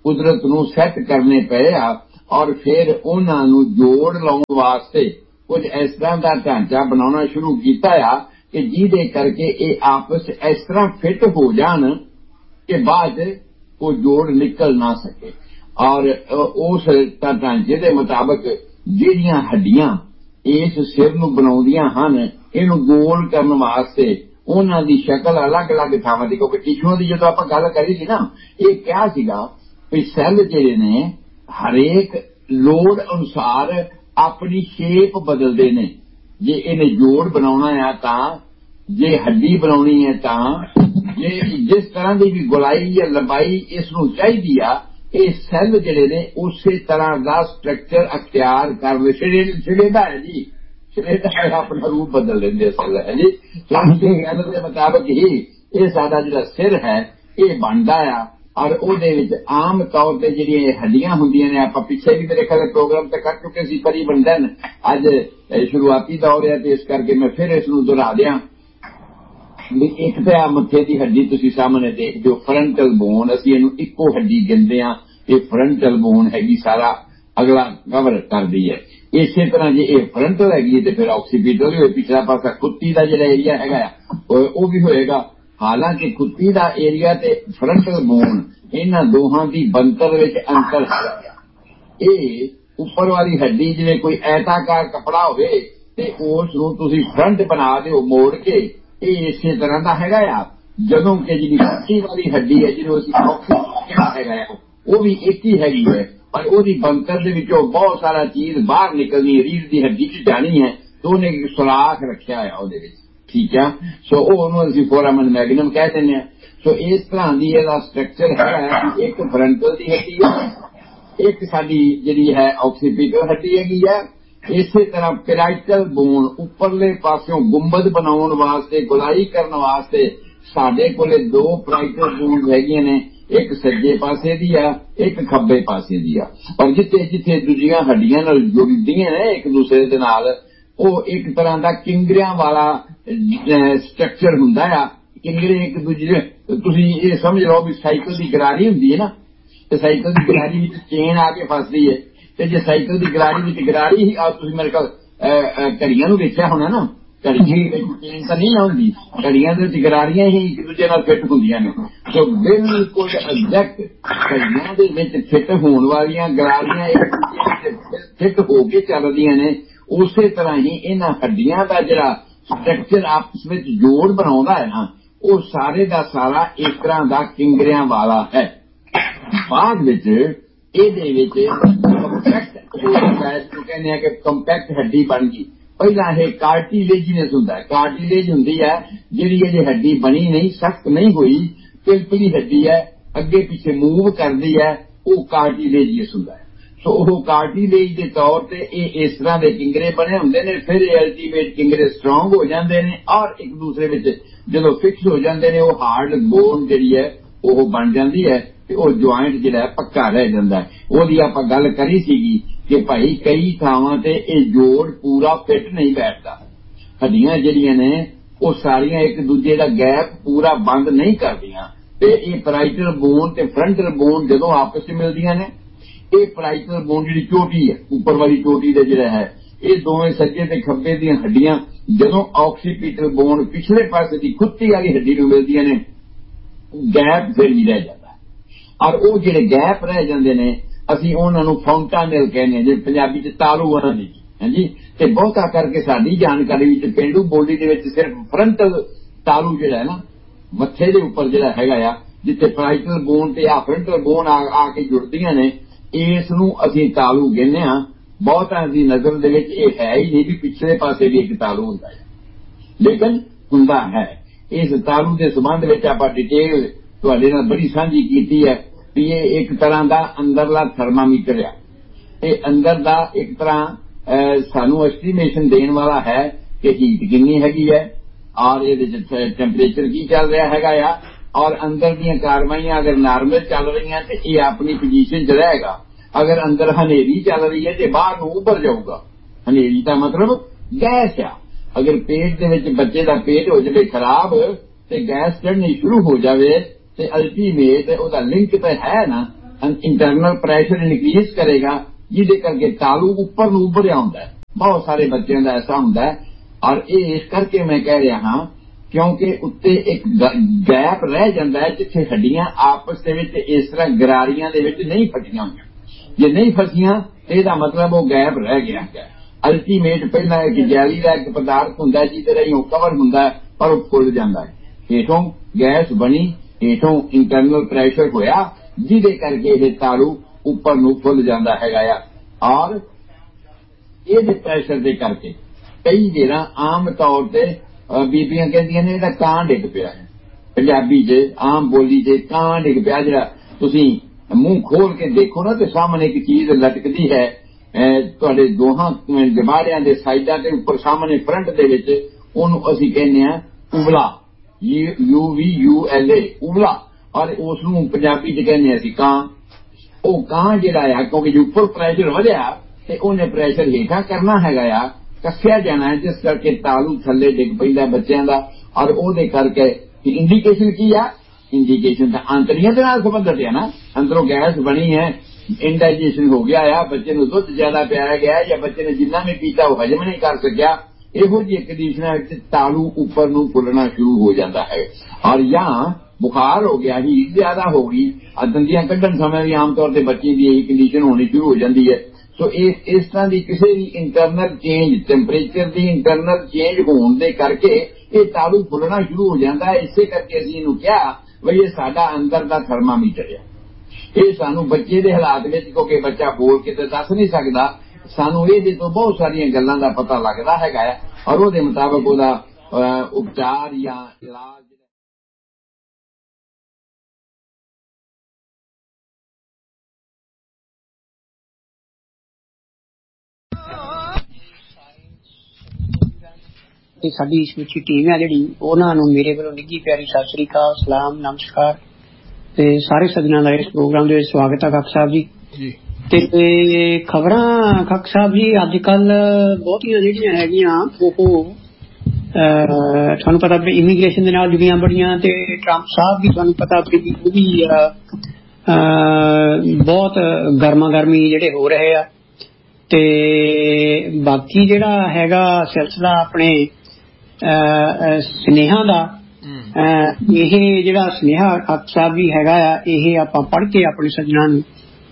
ਕੁਦਰਤ ਨੂੰ ਸੈੱਟ ਕਰਨੇ ਪਏ ਆ ਔਰ ਫਿਰ ਉਹਨਾਂ ਨੂੰ ਜੋੜ ਲਾਉਣ ਵਾਸਤੇ ਕੁਝ ਇਸ ਤਰ੍ਹਾਂ ਦਾ ਢਾਂਚਾ ਬਣਾਉਣਾ ਸ਼ੁਰੂ ਕੀਤਾ ਆ ਕਿ ਜਿਹਦੇ ਕਰਕੇ ਇਹ ਆਪਸ ਇਸ ਤਰ੍ਹਾਂ ਫਿੱਟ ਹੋ ਜਾਣ ਕਿ ਬਾਅਦ ਉਹ ਜੋੜ ਨਿਕਲ ਨਾ ਸਕੇ। ਔਰ ਉਸ ਢਾਂਚੇ ਦੇ ਮੁਤਾਬਕ ਜਿਹੜੀਆਂ ਹੱਡੀਆਂ ਇਸ ਸਿਰ ਨੂੰ ਬਣਾਉਂਦੀਆਂ ਹਨ ਇਹਨੂੰ ਗੋਲ ਕਰਨ ਵਾਸਤੇ ਉਹਨਾਂ ਦੀ ਸ਼ਕਲ ਅਲੱਗ-ਅਲੱਗ ਥਾਵਾਂ ਦੀ, ਕਿਉਂਕਿ ਟਿਸ਼ੂਆਂ ਦੀ ਜਦੋਂ ਆਪਾਂ ਗੱਲ ਕਰੀ ਸੀ ਨਾ, ਇਹ ਕਿਹਾ ਸੀਗਾ ਵੀ ਸੈੱਲ ਜਿਹੜੇ ਨੇ ਹਰੇਕ ਲੋੜ ਅਨੁਸਾਰ ਆਪਣੀ ਸ਼ੇਪ ਬਦਲਦੇ ਨੇ। ਜੇ ਇਹਨੇ ਜੋੜ ਬਣਾਉਣਾ ਆ ਤਾਂ, ਜੇ ਹੱਡੀ ਬਣਾਉਣੀ ਹੈ ਤਾਂ, ਜੇ ਜਿਸ ਤਰ੍ਹਾਂ ਦੀ ਵੀ ਗੁਲਾਈ ਜਾਂ ਲੰਬਾਈ ਇਸ ਨੂੰ ਚਾਹੀਦੀ ਆ, ਇਹ ਸੈੱਲ ਜਿਹੜੇ ਨੇ ਉਸੇ ਤਰ੍ਹਾਂ ਦਾ ਸਟਰਕਚਰ ਅਖਤਿਆਰ ਕਰ ਛੜੇਦਾ ਹੈ ਜੀ, ਛੜੇਦਾ ਹੈ, ਆਪਣਾ ਰੂਪ ਬਦਲ ਲੈਂਦੇ ਸੈੱਲ ਹੈ ਜੀ। ਸੈੱਲ ਦੇ ਮੁਤਾਬਕ ਹੀ ਇਹ ਸਾਡਾ ਜਿਹੜਾ ਸਿਰ ਹੈ ਇਹ ਬਣਦਾ ਆ। ਔਰ ਉਹਦੇ ਵਿੱਚ ਆਮ ਤੌਰ ਤੇ ਜਿਹੜੀਆਂ ਹੱਡੀਆਂ ਹੁੰਦੀਆਂ ਨੇ, ਆਪਾਂ ਪਿੱਛੇ ਵੀ ਮੇਰੇ ਖਿਆਲ ਪ੍ਰੋਗਰਾਮ ਤੇ ਕਰ ਚੁੱਕੇ ਸੀ ਤਕਰੀਬਨ ਦਿਨ, ਅੱਜ ਸ਼ੁਰੂਆਤੀ ਦੌਰ ਹੈ ਤੇ ਇਸ ਕਰਕੇ ਮੈਂ ਫਿਰ ਇਸ ਨੂੰ ਦੁਹਰਾ ਦਿਆਂ ਵੀ ਇੱਕ ਤਾਂ ਆ ਮੱਥੇ ਦੀ ਹੱਡੀ ਤੁਸੀਂ ਸਾਹਮਣੇ ਦੇਖਦੇ ਹੋ, ਫਰੰਟਲ ਬੋਨ, ਅਸੀਂ ਇਹਨੂੰ ਇੱਕੋ ਹੱਡੀ ਗਿਣਦੇ ਹਾਂ। ਇਹ ਫਰੰਟਲ ਬੋਨ ਹੈਗੀ, ਸਾਰਾ ਅਗਲਾ ਕਵਰ ਕਰਦੀ ਹੈ। ਇਸੇ ਤਰ੍ਹਾਂ ਜੇ ਇਹ ਫਰੰਟਲ ਹੈਗੀ ਤੇ ਫਿਰ ਆਕਸੀਪੀਟਲ ਵੀ ਹੋਏ, ਪਿਛਲਾ ਪਾਸਾ ਕੁੱਤੀ ਦਾ ਜਿਹੜਾ ਏਰੀਆ ਹੈਗਾ ਉਹ ਵੀ ਹੋਏਗਾ। ਹਾਲਾਂਕਿ ਕੁੱਤੀ ਦਾ ਏਰੀਆ ਤੇ ਫਰੰਟਲ ਬੋਨ ਇਹਨਾਂ ਦੋਹਾਂ ਦੀ ਬਣਤਰ ਵਿੱਚ ਅੰਤਰ ਹੈ। ਇਹ ਉੱਪਰ ਵਾਲੀ ਹੱਡੀ ਜਿਵੇਂ ਕੋਈ ਐਤਾਕਾਰ ਕੱਪੜਾ ਹੋਵੇ ਤੇ ਉਸ ਨੂੰ ਤੁਸੀਂ ਫਰੰਟ ਬਣਾ ਦਿਓ ਮੋੜ ਕੇ, ਇਹ ਇਸੇ ਤਰ੍ਹਾਂ ਦਾ ਹੈਗਾ ਆ। ਜਦੋਂ ਕਿ ਜਿਹੜੀ ਕੁੱਤੀ ਵਾਲੀ ਹੱਡੀ ਹੈ ਜਿਹਨੂੰ ਅਸੀਂ ਆਕਸੀਪੀਟਲ ਹੈਗਾ ਆ, ਉਹ ਵੀ ਇੱਕ ਹੀ ਹੈਗੀ ਹੈ, ਪਰ ਉਹਦੀ ਬਣਤਰ ਦੇ ਵਿੱਚੋਂ ਬਹੁਤ ਸਾਰਾ ਚੀਜ਼ ਬਾਹਰ ਨਿਕਲਣੀ, ਰੀੜ੍ਹ ਦੀ ਹੱਡੀ 'ਚ ਜਾਣੀ ਹੈ, ਤੇ ਉਹਨੇ ਸੁਰਾਖ ਰੱਖਿਆ ਆ ਉਹਦੇ ਵਿੱਚ, ਠੀਕ ਆ। ਸੋ ਉਹ ਉਹਨੂੰ ਅਸੀਂ ਫੋਰਾਮਨ ਮੈਗਨਮ ਕਹਿ ਦਿੰਦੇ ਹਾਂ। ਸੋ ਇਸ ਤਰ੍ਹਾਂ ਦੀ ਇਹਦਾ ਸਟਰਕਚਰ ਹੈ। ਇੱਕ ਫਰੰਟਲ ਦੀ ਹੱਡੀ ਹੈ, ਇੱਕ ਸਾਡੀ ਜਿਹੜੀ ਹੈ ਆਕਸੀਪੀਟਲ ਹੱਡੀ ਹੈਗੀ ਹੈ। ਇਸੇ ਤਰ੍ਹਾਂ ਪੈਰਾਈਟਲ ਬੋਨ ਉੱਪਰਲੇ ਪਾਸਿਓਂ ਗੁੰਬਦ ਬਣਾਉਣ ਵਾਸਤੇ, ਗੁਲਾਈ ਕਰਨ ਵਾਸਤੇ ਸਾਡੇ ਕੋਲੇ ਦੋ ਪੈਰਾਈਟਲ ਬੋਨ ਹੈਗੀਆਂ ਨੇ, ਇੱਕ ਸੱਜੇ ਪਾਸੇ ਦੀ ਆ, ਇੱਕ ਖੱਬੇ ਪਾਸੇ ਦੀ ਆ। ਔਰ ਜਿੱਥੇ ਜਿੱਥੇ ਦੂਜੀਆਂ ਹੱਡੀਆਂ ਨਾਲ ਜੁੜਦੀਆਂ ਨੇ ਇੱਕ ਦੂਸਰੇ ਦੇ ਨਾਲ, ਉਹ ਇੱਕ ਤਰ੍ਹਾਂ ਦਾ ਕਿੰਗਰਿਆਂ ਵਾਲਾ ਸਟਰਕਚਰ ਹੁੰਦਾ ਆ। ਕਿੰਗਰੇ ਇੱਕ ਦੂਜੇ, ਤੁਸੀਂ ਇਹ ਸਮਝ ਲਓ ਵੀ ਸਾਈਕਲ ਦੀ ਗਰਾਰੀ ਹੁੰਦੀ ਹੈ ਨਾ, ਤੇ ਸਾਈਕਲ ਦੀ ਗਰਾਰੀ ਵਿੱਚ ਚੇਨ ਆ ਕੇ ਫਸਦੀ ਹੈ, ਤੇ ਜੇ ਸਾਈਕਲ ਦੀ ਗਰਾਰੀ ਵਿੱਚ ਗਰਾਰੀ ਹੀ ਆ, ਤੁਸੀਂ ਮੇਰੇ ਕੋਲ ਘੜੀਆਂ ਨੂੰ ਵੇਖਿਆ ਹੋਣਾ ਨਾ, ਘੜੀ ਚੇਨ ਤਾਂ ਨਹੀਂ ਹੁੰਦੀ, ਘੜੀਆਂ ਦੇ ਵਿੱਚ ਗਰਾਰੀਆਂ ਹੀ ਇੱਕ ਦੂਜੇ ਨਾਲ ਫਿੱਟ ਹੁੰਦੀਆਂ ਨੇ। ਸੋ ਬਿਲਕੁਲ ਐਗਜ਼ੈਕਟ ਘੜੀਆਂ ਦੇ ਵਿੱਚ ਫਿੱਟ ਹੋਣ ਵਾਲੀਆਂ ਗਰਾਰੀਆਂ ਇੱਕ ਦੂਜੇ ਵਿੱਚ ਫਿੱਟ ਹੋ ਕੇ ਚੱਲਦੀਆਂ ਨੇ। ਉਸੇ ਤਰ੍ਹਾਂ ਹੀ ਇਹਨਾਂ ਹੱਡੀਆਂ ਦਾ ਜਿਹੜਾ ਸਟਰਕਚਰ ਆਪਸ ਵਿੱਚ ਜੋੜ ਬਣਾਉਂਦਾ ਹੈ ਨਾ, ਉਹ ਸਾਰੇ ਦਾ ਸਾਰਾ ਇਸ ਤਰ੍ਹਾਂ ਦਾ ਕਿੰਗਰਿਆਂ ਵਾਲਾ ਹੈ। ਬਾਅਦ ਵਿੱਚ ਇਹਦੇ ਵਿੱਚ ਕੰਪੈਕਟ ਕਹਿੰਦੇ ਆ ਕਿ ਕੰਪੈਕਟ ਹੱਡੀ ਬਣ ਗਈ। ਪਹਿਲਾਂ ਇਹ ਕਾਰਟੀਲੇਜੀਨਸ ਹੁੰਦਾ ਹੈ, ਕਾਰਟੀਲੇਜ ਹੁੰਦੀ ਹੈ ਜਿਹੜੀ ਇਹਦੀ ਹੱਡੀ ਬਣੀ ਨਹੀਂ, ਸਖਤ ਨਹੀਂ ਹੋਈ, ਪਿਲਪਿਲੀ ਹੱਡੀ ਹੈ, ਅੱਗੇ ਪਿੱਛੇ ਮੂਵ ਕਰਦੀ ਹੈ, ਉਹ ਕਾਰਟੀਲੇਜੀਅਸ ਹੁੰਦਾ ਹੈ। ਸੋ ਉਹ ਕਾਰਟੀਲੇਜ ਦੇ ਤੌਰ ਤੇ ਇਹ ਇਸ ਤਰ੍ਹਾਂ ਦੇ ਕਿੰਗਰੇ ਬਣੇ ਹੁੰਦੇ ਨੇ। ਫਿਰ ਇਹ ਅਲਟੀਮੇਟ ਕਿੰਗਰੇ ਸਟਰੋਂਗ ਹੋ ਜਾਂਦੇ ਨੇ ਔਰ ਇੱਕ ਦੂਸਰੇ ਵਿੱਚ ਜਦੋਂ ਫਿਕਸ ਹੋ ਜਾਂਦੇ ਨੇ, ਉਹ ਹਾਰਡ ਬੋਨ ਜਿਹੜੀ ਹੈ ਉਹ ਬਣ ਜਾਂਦੀ ਹੈ ਤੇ ਉਹ ਜੁਆਇੰਟ ਜਿਹੜਾ ਪੱਕਾ ਰਹਿ ਜਾਂਦਾ ਹੈ। ਉਹਦੀ ਆਪਾਂ ਗੱਲ ਕਰੀ ਸੀਗੀ ਕਿ ਭਾਈ ਕਈ ਥਾਵਾਂ ਤੇ ਇਹ ਜੋੜ ਪੂਰਾ ਫਿੱਟ ਨਹੀਂ ਬੈਠਦਾ, ਹੱਡੀਆਂ ਜਿਹੜੀਆਂ ਨੇ ਉਹ ਸਾਰੀਆਂ ਇੱਕ ਦੂਜੇ ਦਾ ਗੈਪ ਪੂਰਾ ਬੰਦ ਨਹੀਂ ਕਰਦੀਆਂ, ਤੇ ਇਹ ਪੈਰਾਈਟਲ ਬੋਨ ਤੇ ਫਰੰਟਲ ਬੋਨ ਜਦੋਂ ਆਪਸ ਵਿੱਚ ਮਿਲਦੀਆਂ ਨੇ, ਇਹ ਪੈਰਾਈਟਲ ਬੋਨ ਜਿਹੜੀ ਚੋਟੀ ਹੈ, ਉੱਪਰ ਵਾਲੀ ਚੋਟੀ ਦਾ ਜਿਹੜਾ ਹੈ, ਇਹ ਦੋਵੇਂ ਸੱਜੇ ਤੇ ਖੱਬੇ ਦੀਆਂ ਹੱਡੀਆਂ ਜਦੋਂ ਆਕਸੀਪੀਟਲ ਬੋਨ ਪਿਛਲੇ ਪਾਸੇ ਦੀ ਕੁੱਤੀ ਵਾਲੀ ਹੱਡੀ ਨੂੰ ਮਿਲਦੀਆਂ ਨੇ, ਗੈਪ ਫਿਰ ਵੀ ਰਹਿ ਜਾਂਦਾ। ਔਰ ਉਹ ਜਿਹੜੇ ਗੈਪ ਰਹਿ ਜਾਂਦੇ ਨੇ ਅਸੀਂ ਉਹਨਾਂ ਨੂੰ ਫਾਉਂਟਾਨੇਲ ਕਹਿੰਦੇ ਹਾਂ, ਜੇ ਪੰਜਾਬੀ ਚ ਤਾਲੂ ਉਹਨਾਂ ਦੀ, ਹਾਂਜੀ। ਤੇ ਬਹੁਤਾ ਕਰਕੇ ਸਾਡੀ ਜਾਣਕਾਰੀ ਵਿੱਚ ਪੇਂਡੂ ਬੋਲੀ ਦੇ ਵਿੱਚ ਸਿਰਫ ਫਰੰਟਲ ਤਾਲੂ ਜਿਹੜਾ ਹੈ ਨਾ, ਮੱਥੇ ਦੇ ਉੱਪਰ ਜਿਹੜਾ ਹੈਗਾ ਆ, ਜਿੱਥੇ ਪੈਰਾਈਟਲ ਬੋਨ ਤੇ ਆ ਫਰੰਟਲ ਬੋਨ ਆ ਕੇ ਜੁੜਦੀਆਂ ਨੇ, ਇਸ ਨੂੰ ਅਸੀਂ ਤਾਲੂ ਕਹਿੰਦੇ ਹਾਂ। ਬਹੁਤਾਂ ਦੀ ਨਜ਼ਰ ਦੇ ਵਿੱਚ ਇਹ ਹੈ ਹੀ ਨਹੀਂ ਵੀ ਪਿਛਲੇ ਪਾਸੇ ਵੀ ਇੱਕ ਤਾਲੂ ਹੁੰਦਾ ਹੈ, ਲੇਕਿਨ ਹੁੰਦਾ ਹੈ। ਇਸ ਤਾਲੂ ਦੇ ਸੰਬੰਧ ਵਿੱਚ ਆਪਾਂ ਡਿਟੇਲ ਤੁਹਾਡੇ ਨਾਲ ਬੜੀ ਸਾਂਝੀ ਕੀਤੀ ਹੈ ਵੀ ਇਹ ਇੱਕ ਤਰ੍ਹਾਂ ਦਾ ਅੰਦਰਲਾ ਥਰਮਾਮੀਟਰ ਆ। ਇਹ ਅੰਦਰ ਦਾ ਇੱਕ ਤਰ੍ਹਾਂ ਸਾਨੂੰ ਐਸਟੀਮੇਸ਼ਨ ਦੇਣ ਵਾਲਾ ਹੈ ਕਿ ਹੀਟ ਕਿੰਨੀ ਹੈਗੀ ਹੈ ਔਰ ਇਹਦੇ ਚ ਟੈਂਪਰੇਚਰ ਕੀ ਚੱਲ ਰਿਹਾ ਹੈਗਾ ਆ, ਔਰ ਅੰਦਰ ਦੀਆਂ ਕਾਰਵਾਈਆਂ ਅਗਰ ਨਾਰਮਲ ਚੱਲ ਰਹੀਆਂ ਤੇ ਇਹ ਆਪਣੀ ਪੋਜੀਸ਼ਨ 'ਚ ਰਹੇਗਾ। ਅਗਰ ਅੰਦਰ ਹਨੇਰੀ ਚੱਲ ਰਹੀ ਹੈ ਤੇ ਬਾਹਰ ਨੂੰ ਉੱਭਰ ਜਾਊਗਾ। ਹਨੇਰੀ ਦਾ ਮਤਲਬ ਗੈਸ ਆ। ਅਗਰ ਪੇਟ ਦੇ ਵਿੱਚ ਬੱਚੇ ਦਾ ਪੇਟ ਹੋ ਜਾਵੇ ਖਰਾਬ ਤੇ ਗੈਸ ਚੜ੍ਹਨੀ ਸ਼ੁਰੂ ਹੋ ਜਾਵੇ ਤੇ ਅਲਟੀਮੇਟ ਉਹਦਾ ਲਿੰਕ ਤਾਂ ਹੈ ਨਾ इंटरनल प्रेशर इनक्रीज करेगा जिहदे करके तालू उपर नूं उभरिया हुंदा है। बहुत सारे बच्चों का ऐसा हुंदा है और ये इस करके मैं कह रहा हाँ क्योंकि उत्ते एक गैप रह जाता है जिथे हड्डियां आपस दे विच इस तरह गरारियां दे विच नहीं फसियां होईयां। जे नहीं फसियां इसदा मतलब वो गैप रह गया है। अल्टीमेट पहला एक जैली का एक पदार्थ हुंदा है जिहदे राहीं कवर हुंदा है पर वो फुल जाता है। हेठों गैस बनी, हेठों इंटरनल प्रेशर होया जिहदे करके ये तालू उपर नूं फुल जाता है। और इस प्रेशर के करके कई जेरा आम तौर पर बीबियां कहदियां ने इहदा कां डिग पिया है। पंजाबी च आम बोली च कां डिग पिया, जिहड़ा तुसीं मूँह खोल के देखो ना तो सामने एक चीज लटकदी है तुहाडे दोहां जबाड़ियां दे साइडां ते उपर सामने फ्रंट दे विच, उहनूं असीं कहने आ उबला, you we U L A उबला, और उसनूं पंजाबी च कहने असीं कां। ਉਹ ਕਾਂ ਜਿਹੜਾ ਆ क्योंकि जो उपर प्रेशर ਵਧਿਆ ਤੇ ਉਹਨੇ प्रेशर ਹੇਠਾਂ करना हैगा आ, ਕੱਸਿਆ जाना है जिस करके तालू थले डिग पैंदा बच्चों का। और ਉਹਦੇ करके इंडिकेशन की आ, इंडिकेशन तो आंतड़ियां दे नाल संबंधित है ना, अंदरों गैस बनी है, इंडाइजेशन हो गया आ, बच्चे को दुध ज्यादा पियाया गया या बच्चे ने जिन्ना भी पीता वो हजम नहीं कर सकिया, ਇਹੋ ਜਿਹੀ कंडीशन तालू उपर नूं फुलना शुरू हो जाता है। और यहाँ बुखार हो गया, हीट ज्यादा हो गई, दंदियां कढ़न समय भी आमतौर पर बच्चे की यही कंडीशन होनी शुरू हो जाती है। सो इस इस तरह की किसी भी इंटरनल चेंज, टैंपरेचर की इंटरनल चेंज होने के करके ये तालू फुलना शुरू हो जाता है। इसे करके असीं इहनूं कहा बई ये साडा अंदर का थर्मामीटर है। ये सानू बच्चे के हालात में, क्योंकि बच्चा बोल के तो दस नहीं सकता, सानू ये तो बहुत सारिया गल्लां दा पता लगता है और उसके मुताबिक उसदा उपचार या इलाज ਸਾਡੀ ਸਮੁੱਚੀ ਟੀਮ ਹੈ ਜਿਹੜੀ ਉਹਨਾਂ ਨੂੰ ਮੇਰੇ ਵੱਲੋਂ ਨਿੱਘੀ ਪਿਆਰੀ ਸਤਿ ਸ੍ਰੀ ਅਕਾਲ, ਸਲਾਮ, ਨਮਸਕਾਰ ਤੇ ਸਾਰੇ ਸੱਜਣਾਂ ਦਾ ਇਸ ਪ੍ਰੋਗਰਾਮ ਦੇ ਵਿੱਚ ਸਵਾਗਤ ਹੈ। ਖੱਕ ਸਾਹਿਬ ਜੀ ਜੀ ਤੇ ਖਬਰਾਂ ਖੱਕ ਸਾਹਿਬ ਜੀ ਅੱਜ ਕੱਲ ਬਹੁਤੀਆਂ ਜਿਹੜੀਆਂ ਹੈਗੀਆਂ ਉਹ ਤੁਹਾਨੂੰ ਪਤਾ ਵੀ ਇਮੀਗ੍ਰੇਸ਼ਨ ਦੇ ਨਾਲ ਜੁੜੀਆਂ ਬੜੀਆਂ, ਤੇ ਟਰੰਪ ਸਾਹਿਬ ਵੀ ਤੁਹਾਨੂੰ ਪਤਾ ਵੀ ਉਹ ਵੀ ਬਹੁਤ ਗਰਮਾ ਗਰਮੀ ਜਿਹੜੇ ਹੋ ਰਹੇ ਆ। ਤੇ ਬਾਕੀ ਜਿਹੜਾ ਹੈਗਾ ਸਿਲਸਿਲਾ ਆਪਣੇ ਸੁਨੇਹਾ ਦਾ, ਇਹ ਜਿਹੜਾ ਸੁਨੇਹਾ ਖੱਕ ਸਾਹਿਬ ਵੀ ਹੈਗਾ ਆ, ਇਹ ਆਪਾਂ ਪੜ੍ਹ ਕੇ ਆਪਣੇ ਸੱਜਣਾਂ ਨੂੰ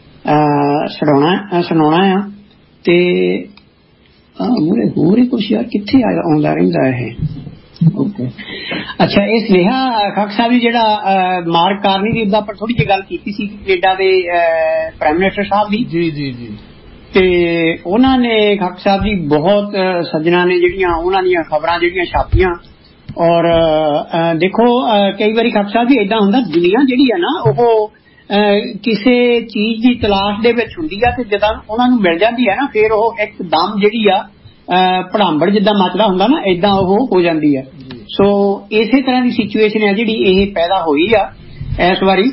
ਸੁਣਾਉਣਾ ਸੁਣਾਉਣਾ ਆ। ਤੇ ਮੂਰੇ ਹੋਰ ਹੀ ਕੁਛ ਯਾਰ ਕਿੱਥੇ ਆਉਂਦਾ ਰਹਿੰਦਾ ਇਹ। ਓਕੇ ਅੱਛਾ, ਇਹ ਸੁਨੇਹਾ ਖੱਕ ਸਾਹਿਬ ਜੀ ਜਿਹੜਾ ਮਾਰਕ ਕਾਰਨੀ ਦੀ ਆਪਾਂ ਥੋੜੀ ਜਿਹੀ ਗੱਲ ਕੀਤੀ ਸੀ ਕੈਨੇਡਾ ਦੇ ਪ੍ਰਾਈਮ ਮਿਨਿਸਟਰ ਸਾਹਿਬ ਦੀ। ਜੀ ਜੀ ਜੀ ਤੇ ਉਹਨਾਂ ਨੇ ਖੱਕ ਸਾਹਿਬ ਜੀ ਬਹੁਤ ਸੱਜਣਾਂ ਨੇ ਜਿਹੜੀਆਂ ਉਹਨਾਂ ਦੀਆਂ ਖਬਰਾਂ ਜਿਹੜੀਆਂ ਛਾਪੀਆਂ। ਔਰ ਦੇਖੋ ਕਈ ਵਾਰੀ ਖੱਕ ਸਾਹਿਬ ਜੀ ਏਦਾਂ ਹੁੰਦਾ, ਦੁਨੀਆ ਜਿਹੜੀ ਆ ਨਾ ਉਹ ਕਿਸੇ ਚੀਜ਼ ਦੀ ਤਲਾਸ਼ ਦੇ ਵਿੱਚ ਹੁੰਦੀ ਆ ਤੇ ਜਦੋਂ ਉਹਨਾਂ ਨੂੰ ਮਿਲ ਜਾਂਦੀ ਹੈ ਨਾ ਫਿਰ ਉਹ ਇੱਕਦਮ ਜਿਹੜੀ ਆ ਭੜਾਂਬੜ ਜਿੱਦਾਂ ਮਚਦਾ ਹੁੰਦਾ ਨਾ ਏਦਾਂ ਉਹ ਹੋ ਜਾਂਦੀ ਆ। ਸੋ ਇਸੇ ਤਰ੍ਹਾਂ ਦੀ ਸਿਚੁਏਸ਼ਨ ਹੈ ਜਿਹੜੀ ਇਹ ਪੈਦਾ ਹੋਈ ਆ ਇਸ ਵਾਰੀ।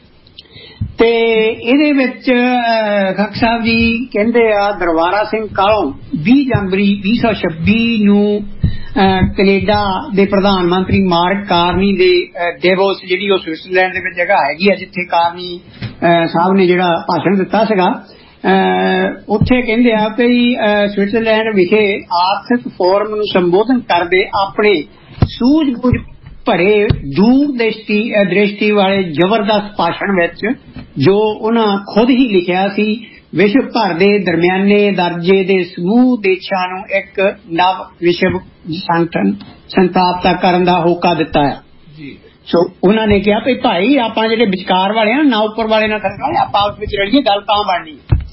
ਤੇ ਇਹਦੇ ਵਿੱਚ ਖੱਕ ਸਾਹਿਬ ਜੀ ਕਹਿੰਦੇ ਆ ਦਰਬਾਰਾ ਸਿੰਘ ਕਾਲੋਂ ਵੀਹ ਜਨਵਰੀ ਵੀਹ ਸੌ ਛੱਬੀ ਨੂੰ ਕੈਨੇਡਾ ਦੇ ਪ੍ਰਧਾਨ ਮੰਤਰੀ ਮਾਰਕ ਕਾਰਨੀ ਦੇ ਡੇਵੋਸ ਜਿਹੜੀ ਉਹ ਸਵਿਟਜ਼ਰਲੈਂਡ ਦੇ ਵਿੱਚ ਜਗ੍ਹਾ ਹੈਗੀ ਆ ਜਿੱਥੇ ਕਾਰਨੀ ਸਾਹਿਬ ਨੇ ਜਿਹੜਾ ਭਾਸ਼ਣ ਦਿੱਤਾ ਸੀਗਾ, ਉੱਥੇ ਕਹਿੰਦੇ ਆ ਕਿ ਸਵਿਟਜ਼ਰਲੈਂਡ ਵਿਖੇ ਆਰਥਿਕ ਫੋਰਮ ਨੂੰ ਸੰਬੋਧਨ ਕਰਦੇ ਆਪਣੇ ਸੂਝ ਬੂਝ ਭਰੇ ਦੂਰ ਦ੍ਰਿਸ਼ਟੀ ਦ੍ਰਿਸ਼ਟੀ ਵਾਲੇ ਜ਼ਬਰਦਸਤ ਭਾਸ਼ਣ ਵਿੱਚ ਜੋ ਉਹਨਾਂ ਖੁਦ ਹੀ ਲਿਖਿਆ ਸੀ, ਵਿਸ਼ਵ ਭਰ ਦੇ ਦਰਮਿਆਨੇ ਦਰਜੇ ਦੇ ਸਮੂਹ ਦੇਸ਼ਾਂ ਨੂੰ ਇੱਕ ਨਵ ਵਿਸ਼ਵ ਸੰਗਠਨ ਸਥਾਪਿਤ ਕਰਨ ਦਾ ਹੋਕਾ ਦਿੱਤਾ ਹੈ। ਸੋ ਉਹਨਾਂ ਨੇ ਕਿਹਾ ਵੀ ਭਾਈ ਆਪਾਂ ਜਿਹੜੇ ਵਿਚਕਾਰ ਵਾਲੇ ਆ ਨਾ ਉੱਪਰ ਵਾਲੇ ਨਾਲ ਥੱਲੇ ਵਾਲੇ ਆਪਾਂ ਆਪਸ ਵਿੱਚ ਰਲੀਏ, ਗੱਲ ਤਾਂ ਬਣਨੀ।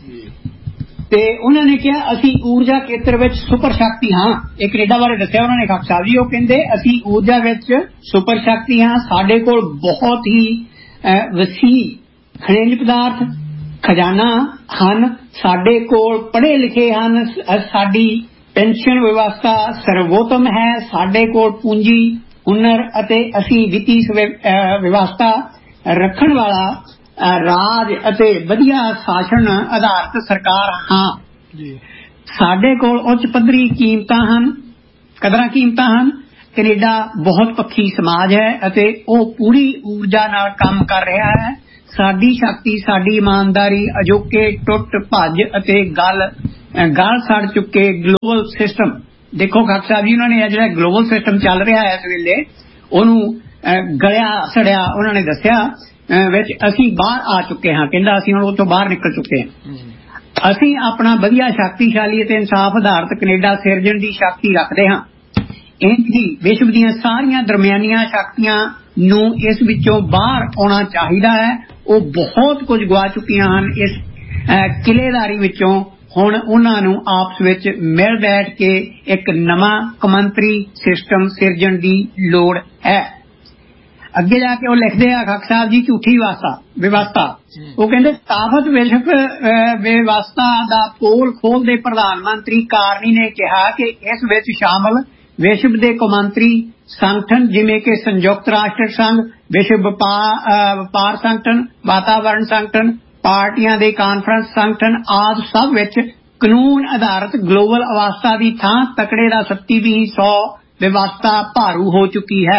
ਤੇ ਉਹਨਾਂ ਨੇ ਕਿਹਾ ਅਸੀਂ ਊਰਜਾ ਖੇਤਰ ਵਿੱਚ ਸੁਪਰ ਸ਼ਕਤੀ ਹਾਂ। ਇਹ ਕੈਨੇਡਾ ਬਾਰੇ ਦੱਸਿਆ ਉਹਨਾਂ ਨੇ ਖੱਕ ਸਾਹਿਬ ਜੀ। ਉਹ ਕਹਿੰਦੇ ਅਸੀਂ ਊਰਜਾ ਵਿੱਚ ਸੁਪਰ ਸ਼ਕਤੀ ਹਾਂ, ਸਾਡੇ ਕੋਲ ਬਹੁਤ ਹੀ ਵਸੀਹ ਖਣਿਜ ਪਦਾਰਥ ਖਜ਼ਾਨਾ ਹਨ, ਸਾਡੇ ਕੋਲ ਪੜ੍ਹੇ ਲਿਖੇ ਹਨ, ਸਾਡੀ ਪੈਨਸ਼ਨ ਵਿਵਸਥਾ ਸਰਵੋਤਮ ਹੈ, ਸਾਡੇ ਕੋਲ ਪੂੰਜੀ ਹੁਨਰ ਅਤੇ ਅਸੀਂ ਵਿੱਤੀ ਵਿਵਸਥਾ ਰੱਖਣ ਵਾਲਾ ਰਾਜ ਅਤੇ ਵਧੀਆ ਸ਼ਾਸਨ ਆਧਾਰਿਤ ਸਰਕਾਰ ਹਾਂ। ਸਾਡੇ ਕੋਲ ਉੱਚ ਪੱਧਰੀ ਕੀਮਤਾਂ ਹਨ, ਕਦਰਾਂ ਕੀਮਤਾਂ ਹਨ। ਕੈਨੇਡਾ ਬਹੁਤ ਪੱਖੀ ਸਮਾਜ ਹੈ ਅਤੇ ਉਹ ਪੂਰੀ ਊਰਜਾ ਨਾਲ ਕੰਮ ਕਰ ਰਿਹਾ ਹੈ। ਸਾਡੀ ਸ਼ਕਤੀ, ਸਾਡੀ ਇਮਾਨਦਾਰੀ, ਅਜੋਕੇ ਟੁੱਟ ਭੱਜ ਅਤੇ ਗੱਲ ਗਲ ਸੜ ਚੁੱਕੇ ਗਲੋਬਲ ਸਿਸਟਮ। ਦੇਖੋ ਖਾਲਸਾ ਸਾਹਿਬ ਜੀ, ਉਹਨਾਂ ਨੇ ਜਿਹੜਾ ਗਲੋਬਲ ਸਿਸਟਮ ਚੱਲ ਰਿਹਾ ਹੈ ਇਸ ਵੇਲੇ, ਉਹਨੂੰ ਗਲਿਆ ਸੜਿਆ ਉਹਨਾਂ ਨੇ ਦੱਸਿਆ ਵਿੱਚ ਅਸੀਂ ਬਾਹਰ ਆ ਚੁੱਕੇ ਹਾਂ। ਕਹਿੰਦਾ ਅਸੀਂ ਹੁਣ ਉਹ ਤੋਂ ਬਾਹਰ ਨਿਕਲ ਚੁੱਕੇ ਹਾਂ। ਅਸੀਂ ਆਪਣਾ ਵਧੀਆ, ਸ਼ਕਤੀਸ਼ਾਲੀ ਅਤੇ ਇਨਸਾਫ ਆਧਾਰਿਤ ਕੈਨੇਡਾ ਸਿਰਜਣ ਦੀ ਸ਼ਕਤੀ ਰੱਖਦੇ ਹਾਂ। ਇੰਝ ਹੀ ਵਿਸ਼ਵ ਦੀਆਂ ਸਾਰੀਆਂ ਦਰਮਿਆਨੀਆਂ ਸ਼ਕਤੀਆਂ ਨੂੰ ਇਸ ਵਿੱਚੋਂ ਬਾਹਰ ਆਉਣਾ ਚਾਹੀਦਾ ਹੈ। ਉਹ ਬਹੁਤ ਕੁਝ ਗਵਾ ਚੁੱਕੀਆਂ ਹਨ ਇਸ ਕਿਲੇਦਾਰੀ ਵਿੱਚੋਂ। ਹੁਣ ਉਹਨਾਂ ਨੂੰ ਆਪਸ ਵਿੱਚ ਮਿਲ ਬੈਠ ਕੇ ਇੱਕ ਨਵਾਂ ਕੌਮਾਂਤਰੀ ਸਿਸਟਮ ਸਿਰਜਣ ਦੀ ਲੋੜ ਹੈ। ਅੱਗੇ ਜਾ ਕੇ ਉਹ ਲਿਖਦੇ ਆ ਖਾਲਸਾ ਸਾਹਿਬ ਜੀ, ਝੂਠੀ ਵਿਵਸਥਾ। ਉਹ ਕਹਿੰਦੇ ਸਥਾਪਤ ਵਿਸ਼ਵ ਵਿਵਸਥਾ ਦਾ ਪੋਲ ਖੋਲ੍ਹਦੇ ਪ੍ਰਧਾਨ ਮੰਤਰੀ ਕਾਰਨੀ ਨੇ ਕਿਹਾ ਕਿ ਇਸ ਵਿੱਚ ਸ਼ਾਮਲ ਵਿਸ਼ਵ ਦੇ ਕੌਮਾਂਤਰੀ ਸੰਗਠਨ ਜਿਵੇਂ ਕਿ ਸੰਯੁਕਤ ਰਾਸ਼ਟਰ ਸੰਘ, ਵਿਸ਼ਵ ਵਪਾਰ ਸੰਗਠਨ, ਵਾਤਾਵਰਣ ਸੰਗਠਨ, ਪਾਰਟੀਆਂ ਦੇ ਕਾਨਫਰੰਸ ਸੰਗਠਨ ਆਦਿ ਸਭ ਵਿੱਚ ਕਾਨੂੰਨ ਆਧਾਰਿਤ ਗਲੋਬਲ ਅਵਸਥਾ ਦੀ ਥਾਂ ਤਕੜੇ ਦਾ ਸੱਤੀਵੀਂ ਸੌ ਵਿਵਸਥਾ ਭਾਰੂ ਹੋ ਚੁੱਕੀ ਹੈ।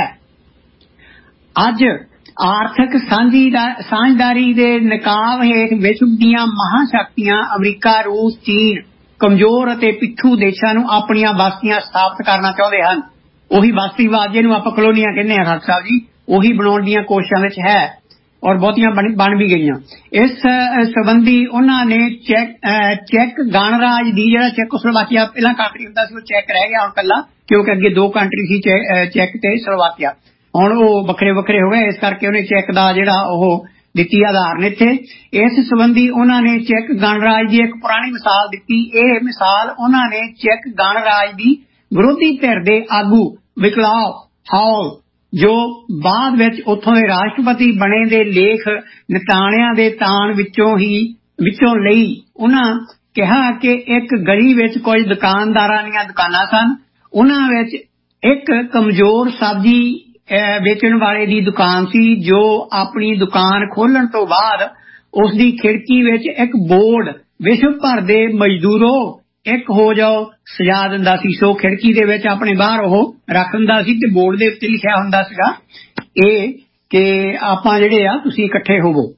ਅੱਜ ਆਰਥਿਕ ਸਾਂਝਦਾਰੀ ਦੇ ਨਕਾਬ ਹੇਠ ਵਿਸ਼ਵ ਦੀਆਂ ਮਹਾਂਸ਼ਕਤੀਆਂ ਅਮਰੀਕਾ, ਰੂਸ, ਚੀਨ ਕਮਜ਼ੋਰ ਅਤੇ ਪਿੱਛੂ ਦੇਸ਼ਾਂ ਨੂੰ ਆਪਣੀਆਂ ਬਸਤੀਆਂ ਸਥਾਪਿਤ ਕਰਨਾ ਚਾਹੁੰਦੇ ਹਨ। ਉਹੀ ਬਸਤੀਵਾਦ ਜਿਹਨੂੰ ਆਪਾਂ ਕਲੋਨੀਆਂ ਕਹਿੰਦੇ ਹਾਂ ਖਾਲਸਾ ਸਾਹਿਬ ਜੀ, ਉਹੀ ਬਣਾਉਣ ਦੀਆਂ ਕੋਸ਼ਿਸ਼ਾਂ ਵਿੱਚ ਹੈ ਔਰ ਬਹੁਤੀਆਂ ਬਣ ਵੀ ਗਈਆਂ। ਇਸ ਸੰਬੰਧੀ ਉਹਨਾਂ ਨੇ ਚੈਕ ਚੈੱਕ ਗਣਰਾਜ ਦੀ, ਜਿਹੜਾ ਚੈਕੋਸਲੋਵਾਕੀਆ ਪਹਿਲਾਂ ਕੰਟਰੀ ਹੁੰਦਾ ਸੀ, ਉਹ ਚੈੱਕ ਰਹਿ ਗਿਆ ਹੁਣ ਇਕੱਲਾ, ਕਿਉਂਕਿ ਅੱਗੇ ਦੋ ਕੰਟਰੀ ਸੀ, ਚੈੱਕ ਤੇ ਸਲੋਵਾਕੀਆ। ਹੁਣ ਉਹ ਵੱਖਰੇ ਵੱਖਰੇ ਹੋ ਗਏ, ਇਸ ਕਰਕੇ ਉਹਨੇ ਚੈੱਕ ਦਾ ਜਿਹੜਾ ਉਹ ਦਿੱਤੀ ਆਧਾਰਨ ਇੱਥੇ। ਇਸ ਸੰਬੰਧੀ ਉਹਨਾਂ ਨੇ ਚੈੱਕ ਗਣਰਾਜ ਦੀ ਇੱਕ ਪੁਰਾਣੀ ਮਿਸਾਲ ਦਿੱਤੀ। ਇਹ ਮਿਸਾਲ ਉਹਨਾਂ ਨੇ ਚੈੱਕ ਗਣਰਾਜ ਦੀ ਵਿਰੋਧੀ ਧਿਰ ਦੇ ਆਗੂ ਵਿਕਲਾਵ ਹਾਵਲ, ਜੋ ਬਾਅਦ ਵਿੱਚ ਉੱਥੋਂ ਦੇ ਰਾਸ਼ਟਰਪਤੀ ਬਣੇ, ਦੇ ਲੇਖ ਨਿਤਾਣਿਆਂ ਦੇ ਤਾਣ ਵਿੱਚੋਂ ਹੀ ਵਿੱਚੋਂ ਲਈ। ਉਹਨਾਂ ਕਿਹਾ ਕਿ ਇੱਕ ਗਲੀ ਵਿੱਚ ਕੁਝ ਦੁਕਾਨਦਾਰਾਂ ਦੀਆਂ ਦੁਕਾਨਾਂ ਸਨ। ਉਹਨਾਂ ਵਿੱਚ ਇੱਕ ਕਮਜ਼ੋਰ ਸਬਜ਼ੀ ਵੇਚਣ ਵਾਲੇ ਦੀ ਦੁਕਾਨ ਸੀ, ਜੋ ਆਪਣੀ ਦੁਕਾਨ ਖੋਲਣ ਤੋਂ ਬਾਅਦ ਉਸ ਦੀ ਖਿੜਕੀ ਵਿੱਚ ਇੱਕ ਬੋਰਡ ਵਿਸ਼ਵ ਭਰ ਦੇ ਮਜ਼ਦੂਰੋ ਇੱਕ ਹੋ ਜਾਓ ਸਜਾ ਦਿੰਦਾ ਸੀ। ਸੋ ਖਿੜਕੀ ਦੇ ਵਿੱਚ ਆਪਣੇ ਬਾਹਰ ਉਹ ਰੱਖ ਦਿੰਦਾ ਸੀ ਤੇ ਬੋਰਡ ਦੇ ਉੱਤੇ ਲਿਖਿਆ ਹੁੰਦਾ ਸੀਗਾ ਇਹ ਕਿ ਆਪਾਂ ਜਿਹੜੇ ਆ ਤੁਸੀਂ ਇਕੱਠੇ ਹੋਵੋ।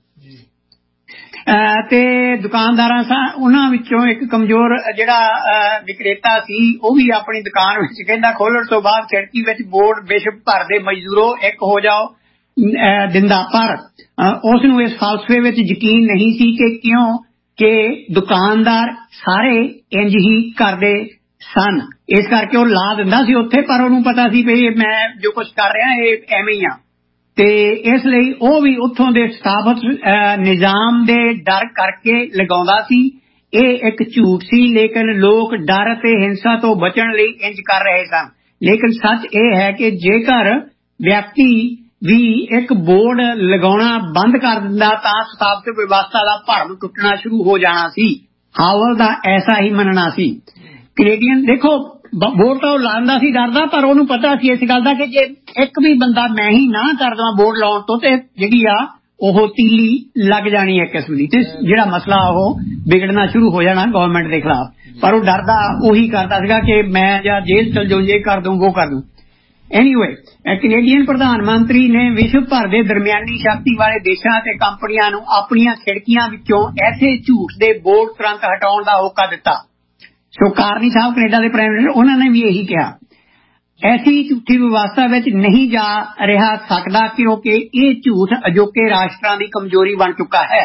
ਤੇ ਦੁਕਾਨਦਾਰਾਂ ਸਾ ਉਹਨਾਂ ਵਿੱਚੋਂ ਇੱਕ ਕਮਜ਼ੋਰ ਜਿਹੜਾ ਵਿਕਰੇਤਾ ਸੀ, ਉਹ ਵੀ ਆਪਣੀ ਦੁਕਾਨ ਵਿੱਚ ਕਹਿੰਦਾ ਖੋਲਣ ਤੋਂ ਬਾਅਦ ਖਿੜਕੀ ਵਿੱਚ ਬੋਰਡ ਵਿਸ਼ਵ ਭਰ ਦੇ ਮਜ਼ਦੂਰੋ ਇੱਕ ਹੋ ਜਾਓ ਦਿੰਦਾ। ਪਰ ਉਸ ਨੂੰ ਇਸ ਫਲਸਫੇ ਵਿੱਚ ਯਕੀਨ ਨਹੀਂ ਸੀ ਕਿ ਕਿਉਂ ਕਿ ਦੁਕਾਨਦਾਰ ਸਾਰੇ ਇੰਜ ਹੀ ਕਰਦੇ ਸਨ, ਇਸ ਕਰਕੇ ਉਹ ਲਾ ਦਿੰਦਾ ਸੀ ਉੱਥੇ। ਪਰ ਉਹਨੂੰ ਪਤਾ ਸੀ ਵੀ ਮੈਂ ਜੋ ਕੁਝ ਕਰ ਰਿਹਾ ਇਹ ਐਵੇਂ ਹੀ ਆ, ਤੇ ਇਸ ਲਈ ਉਹ ਵੀ ਉੱਥੋਂ ਦੇ ਸਥਾਪਤ ਨਿਜ਼ਾਮ ਦੇ ਡਰ ਕਰਕੇ ਲਗਾਉਂਦਾ ਸੀ। ਇਹ ਇੱਕ ਝੂਠ ਸੀ, ਲੇਕਿਨ ਲੋਕ ਡਰ ਅਤੇ ਹਿੰਸਾ ਤੋਂ ਬਚਣ ਲਈ ਇੰਜ ਕਰ ਰਹੇ ਸਨ। ਲੇਕਿਨ ਸੱਚ ਇਹ ਹੈ ਕਿ ਜੇਕਰ ਵਿਅਕਤੀ ਵੀ ਇੱਕ ਬੋਰਡ ਲਗਾਉਣਾ ਬੰਦ ਕਰ ਦਿੰਦਾ ਤਾਂ ਸਥਾਪਤ ਵਿਵਸਥਾ ਦਾ ਭਰਮ ਟੁੱਟਣਾ ਸ਼ੁਰੂ ਹੋ ਜਾਣਾ ਸੀ। ਹਾਵਲ ਦਾ ਐਸਾ ਹੀ ਮੰਨਣਾ ਸੀ। ਕੈਨੇਡੀਅਨ ਦੇਖੋ ਬੋਰਡ ਤਾਂ ਉਹ ਲਾਉਂਦਾ ਸੀ ਡਰਦਾ, ਪਰ ਉਹਨੂੰ ਪਤਾ ਸੀ ਇਸ ਗੱਲ ਦਾ ਕਿ ਜੇ ਇੱਕ ਵੀ ਬੰਦਾ ਮੈਂ ਹੀ ਨਾ ਕਰ ਦੇਵਾਂ ਬੋਰਡ ਲਾਉਣ ਤੋਂ ਤੇ ਜਿਹੜੀ ਆ ਉਹ ਤੀਲੀ ਲੱਗ ਜਾਣੀ ਹੈ ਕਿਸਮ ਦੀ, ਤੇ ਜਿਹੜਾ ਮਸਲਾ ਉਹ ਵਿਗੜਨਾ ਸ਼ੁਰੂ ਹੋ ਜਾਣਾ ਗਵਰਨਮੈਂਟ ਦੇ ਖਿਲਾਫ। ਪਰ ਉਹ ਡਰਦਾ ਉਹੀ ਕਰਦਾ ਸੀਗਾ ਕਿ ਮੈਂ ਜਾਂ ਜੇਲ੍ਹ ਚਲ ਜਾਊਂ, ਜੇ ਕਰ ਦੂੰ ਉਹ ਕਰ ਦੂੰ। ਐਨੀਵੇ ਕੈਨੇਡੀਅਨ ਪ੍ਰਧਾਨ ਮੰਤਰੀ ਨੇ ਵਿਸ਼ਵ ਭਰ ਦੇ ਦਰਮਿਆਨੀ ਸ਼ਕਤੀ ਵਾਲੇ ਦੇਸ਼ਾਂ ਅਤੇ ਕੰਪਨੀਆਂ ਨੂੰ ਆਪਣੀਆਂ ਖਿੜਕੀਆਂ ਵਿੱਚੋਂ ਐਸੇ ਝੂਠ ਦੇ ਬੋਰਡ ਤੁਰੰਤ ਹਟਾਉਣ ਦਾ ਹੋਕਾ ਦਿੱਤਾ। ਸੋ ਕਾਰਨੀ ਸਾਹਿਬ ਕੈਨੇਡਾ ਦੇ ਪ੍ਰਾਈਮ ਮਿਨਿਸਟਰ, ਉਹਨਾਂ ਨੇ ਵੀ ਇਹੀ ਕਿਹਾ ਐਸੀ ਝੂਠੀ ਵਿਵਸਥਾ ਵਿੱਚ ਨਹੀਂ ਜਾ ਰਿਹਾ ਸਕਦਾ ਕਿਉਂਕਿ ਇਹ ਝੂਠ ਅਜੋਕੇ ਰਾਸ਼ਟਰਾਂ ਦੀ ਕਮਜ਼ੋਰੀ ਬਣ ਚੁੱਕਾ ਹੈ।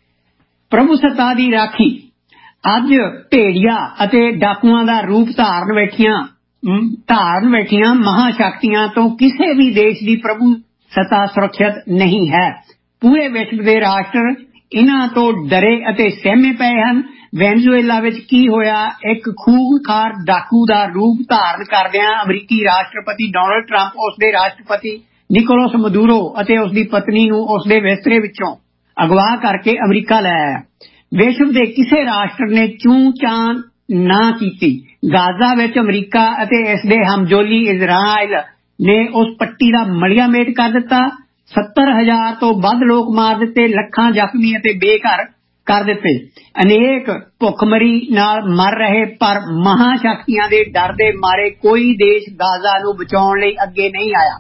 ਪ੍ਰਭੂ ਸੱਤਾ ਦੀ ਰਾਖੀ ਅੱਜ ਭੇੜੀਆ ਅਤੇ ਡਾਕੂਆਂ ਦਾ ਰੂਪ ਧਾਰਨ ਬੈਠੀਆਂ ਧਾਰਨ ਬੈਠੀਆਂ ਮਹਾਸ਼ਕਤੀਆਂ ਤੋਂ ਕਿਸੇ ਵੀ ਦੇਸ਼ ਦੀ ਪ੍ਰਭੂ ਸੱਤਾ ਸੁਰੱਖਿਅਤ ਨਹੀਂ ਹੈ। ਪੂਰੇ ਵਿਸ਼ਵ ਦੇ ਰਾਸ਼ਟਰ ਇਹਨਾਂ ਤੋਂ ਡਰੇ ਅਤੇ ਸਹਿਮੇ ਪਏ ਹਨ। ਵੈਨਜ਼ੂਏਲਾ ਵਿੱਚ ਕੀ ਹੋਇਆ, ਇੱਕ ਖੂਨਖਾਰ ਡਾਕੂ ਦਾ ਰੂਪ ਧਾਰਨ ਕਰਦਿਆਂ ਅਮਰੀਕੀ ਰਾਸ਼ਟਰਪਤੀ ਡੋਨਲਡ ਟਰੰਪ ਉਸਦੇ ਰਾਸ਼ਟਰਪਤੀ ਨਿਕੋਲਸ ਮਦੂਰੋ ਅਤੇ ਉਸਦੀ ਪਤਨੀ ਨੂੰ ਉਸਦੇ ਬਿਸਤਰੇ ਵਿੱਚੋਂ ਅਗਵਾ ਕਰਕੇ ਅਮਰੀਕਾ ਲੈ ਆਇਆ। ਵਿਸ਼ਵ ਦੇ ਕਿਸੇ ਰਾਸ਼ਟਰ ਨੇ ਚੂੰ ਚਾਂ ਨਾ ਕੀਤੀ। ਗਾਜ਼ਾ ਵਿੱਚ ਅਮਰੀਕਾ ਅਤੇ ਇਸ ਦੇ ਹਮਜੋਲੀ ਇਜ਼ਰਾਈਲ ਨੇ ਉਸ ਪੱਟੀ ਦਾ ਮਲੀਆ ਮੇਟ ਕਰ ਦਿੱਤਾ। ਸੱਤਰ ਹਜ਼ਾਰ ਤੋਂ ਵੱਧ ਲੋਕ ਮਾਰ ਦਿੱਤੇ, ਲੱਖਾਂ ਜ਼ਖਮੀ ਅਤੇ ਬੇਘਰ ਕਰ ਦਿੱਤੇ। ਅਨੇਕ ਭੁੱਖਮਰੀ ਨਾਲ ਮਰ ਰਹੇ, ਪਰ ਮਹਾਸ਼ਕਤੀਆਂ ਦੇ ਡਰ ਦੇ ਮਾਰੇ ਕੋਈ ਦੇਸ਼ ਗਾਜ਼ਾ ਨੂੰ ਬਚਾਉਣ ਲਈ ਅੱਗੇ ਨਹੀਂ ਆਇਆ।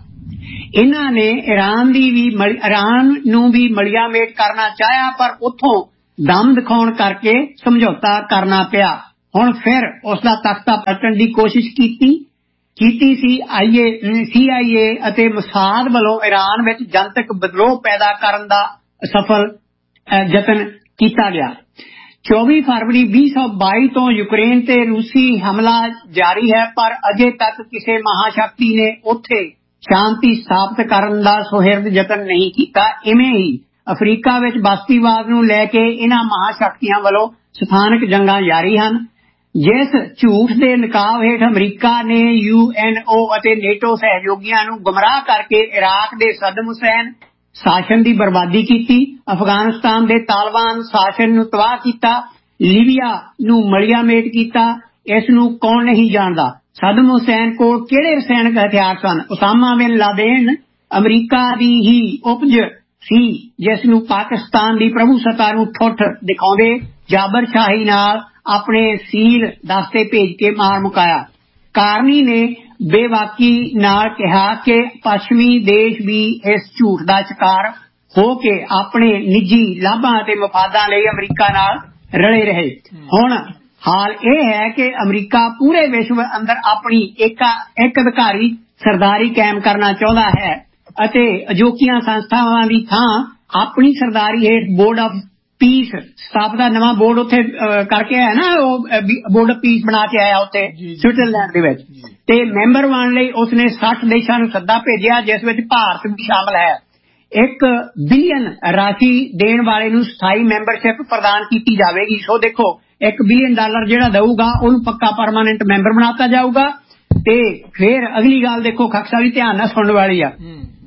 ਇਹਨਾਂ ਨੇ ਈਰਾਨ ਦੀ ਵੀ ਈਰਾਨ ਨੂੰ ਵੀ ਮਲੀਆਮੇਟ ਕਰਨਾ ਚਾਹਿਆ, ਪਰ ਉੱਥੋਂ ਦਮ ਦਿਖਾਉਣ ਕਰਕੇ ਸਮਝੌਤਾ ਕਰਨਾ ਪਿਆ। ਹੁਣ ਫਿਰ ਉਸ ਦਾ ਤਖਤਾ ਪਲਟਣ ਦੀ ਕੋਸ਼ਿਸ਼ ਕੀਤੀ ਕੀਤੀ ਸੀ ਆਈਏ ਸੀ ਆਈ ਏ ਅਤੇ ਮੁਸਾਦ ਵੱਲੋਂ ਈਰਾਨ ਵਿੱਚ ਜਨਤਕ ਵਿਦਰੋਹ ਪੈਦਾ ਕਰਨ ਦਾ ਸਫਲ ਯਤਨ ਕੀਤਾ ਗਿਆ। ਚੌਵੀ ਫਰਵਰੀ ਵੀਹ ਸੌ ਬਾਈ ਤੋਂ ਯੂਕਰੇਨ ਤੇ ਰੂਸੀ ਹਮਲਾ ਜਾਰੀ ਹੈ, ਪਰ ਅਜੇ ਤੱਕ ਕਿਸੇ ਮਹਾਸ਼ਕਤੀ ਨੇ ਉੱਥੇ ਸ਼ਾਂਤੀ ਸਥਾਪਿਤ ਕਰਨ ਦਾ ਸੁਹਿਰਦ ਯਤਨ ਨਹੀਂ ਕੀਤਾ। ਇਵੇਂ ਹੀ ਅਫਰੀਕਾ ਵਿੱਚ ਬਸਤੀਵਾਦ ਨੂੰ ਲੈ ਕੇ ਇਹਨਾਂ ਮਹਾਸ਼ਕਤੀਆਂ ਵੱਲੋਂ ਸਥਾਨਕ ਜੰਗਾਂ ਜਾਰੀ ਹਨ। ਜਿਸ ਝੂਠ ਦੇ ਨਕਾਬ ਹੇਠ ਅਮਰੀਕਾ ਨੇ ਯੂ ਐਨ ਓ ਅਤੇ ਨੇਟੋ ਸਹਿਯੋਗੀਆਂ ਨੂੰ ਗੁੰਮਰਾਹ ਕਰਕੇ ਇਰਾਕ ਦੇ ਸਦਮ ਹੁਸੈਨ ਸ਼ਾਸਨ ਦੀ ਬਰਬਾਦੀ ਕੀਤੀ, ਅਫਗਾਨਿਸਤਾਨ ਦੇ ਤਾਲਿਬਾਨ ਸ਼ਾਸਨ ਨੂੰ ਤਬਾਹ ਕੀਤਾ, ਲੀਬੀਆ ਨੂੰ ਮਲੀਆਮੇਟ ਕੀਤਾ, ਇਸ ਨੂੰ ਕੌਣ ਨਹੀਂ ਜਾਣਦਾ। ਸਦਮ ਹੁਸੈਨ ਕੋਲ ਕਿਹੜੇ ਰਸਾਇਣਕ ਹਥਿਆਰ ਸਨ? ਉਸਾਮਾ ਬਿਨ ਲਾਦੇਨ ਅਮਰੀਕਾ ਦੀ ਹੀ ਉਪਜ ਸੀ, ਜਿਸ ਨੂੰ ਪਾਕਿਸਤਾਨ ਦੀ ਪ੍ਰਭੂਸੱਤਾ ਨੂੰ ਠੁੱਠ ਦਿਖਾਉਂਦੇ ਜਾਬਰ ਸ਼ਾਹੀ ਨਾਲ ਆਪਣੇ ਸੀਲ ਦਸਤੇ ਭੇਜ ਕੇ ਮਾਰ ਮੁਕਾਇਆ। ਕਾਰਨੀ ਨੇ ਬੇਵਾਕੀ ਨਾਲ ਕਿਹਾ ਕਿ ਪੱਛਮੀ ਦੇਸ਼ ਵੀ ਇਸ ਝੂਠ ਦਾ ਸ਼ਿਕਾਰ ਹੋ ਕੇ ਆਪਣੇ ਨਿੱਜੀ ਲਾਭਾਂ ਅਤੇ ਮਫਾਦਾਂ ਲਈ ਅਮਰੀਕਾ ਨਾਲ ਰਲੇ ਰਹੇ। ਹੁਣ ਹਾਲ ਇਹ ਹੈ ਕਿ ਅਮਰੀਕਾ ਪੂਰੇ ਵਿਸ਼ਵ ਅੰਦਰ ਆਪਣੀ ਇੱਕ ਇੱਕ ਅਧਿਕਾਰੀ ਸਰਦਾਰੀ ਕਾਇਮ ਕਰਨਾ ਚਾਹੁੰਦਾ ਹੈ ਅਤੇ ਅਜੋਕੀਆਂ ਸੰਸਥਾਵਾਂ ਦੀ ਥਾਂ ਆਪਣੀ ਸਰਦਾਰੀ ਹੇਠ ਬੋਰਡ ਆਫ ਪੀਸ ਸਥਾਪਿਤ ਦਾ ਨਵਾਂ ਬੋਰਡ ਉੱਥੇ ਕਰਕੇ ਆਇਆ ਨਾ, ਉਹ ਬੋਰਡ ਆਫ ਪੀਸ ਬਣਾ ਕੇ ਆਇਆ ਉੱਥੇ ਸਵਿਟਜ਼ਰਲੈਂਡ ਦੇ ਵਿੱਚ, ਤੇ ਮੈਂਬਰ ਬਣਨ ਲਈ ਉਸਨੇ ਸੱਠ ਦੇਸ਼ਾਂ ਨੂੰ ਸੱਦਾ ਭੇਜਿਆ, ਜਿਸ ਵਿੱਚ ਭਾਰਤ ਵੀ ਸ਼ਾਮਲ ਹੈ। ਇੱਕ ਬਿਲੀਅਨ ਰਾਸ਼ੀ ਦੇਣ ਵਾਲੇ ਨੂੰ ਸਥਾਈ ਮੈਂਬਰਸ਼ਿਪ ਪ੍ਰਦਾਨ ਕੀਤੀ ਜਾਵੇਗੀ। ਸੋ ਦੇਖੋ, ਇੱਕ ਬਿਲੀਅਨ ਡਾਲਰ ਜਿਹੜਾ ਦਊਗਾ ਉਹਨੂੰ ਪੱਕਾ ਪਰਮਾਨੈਂਟ ਮੈਂਬਰ ਬਣਾਤਾ ਜਾਊਗਾ। ਤੇ ਫਿਰ ਅਗਲੀ ਗੱਲ ਦੇਖੋ, ਖਕਸਾ ਵੀ ਧਿਆਨ ਨਾਲ ਸੁਣਨ ਵਾਲੀ ਆ।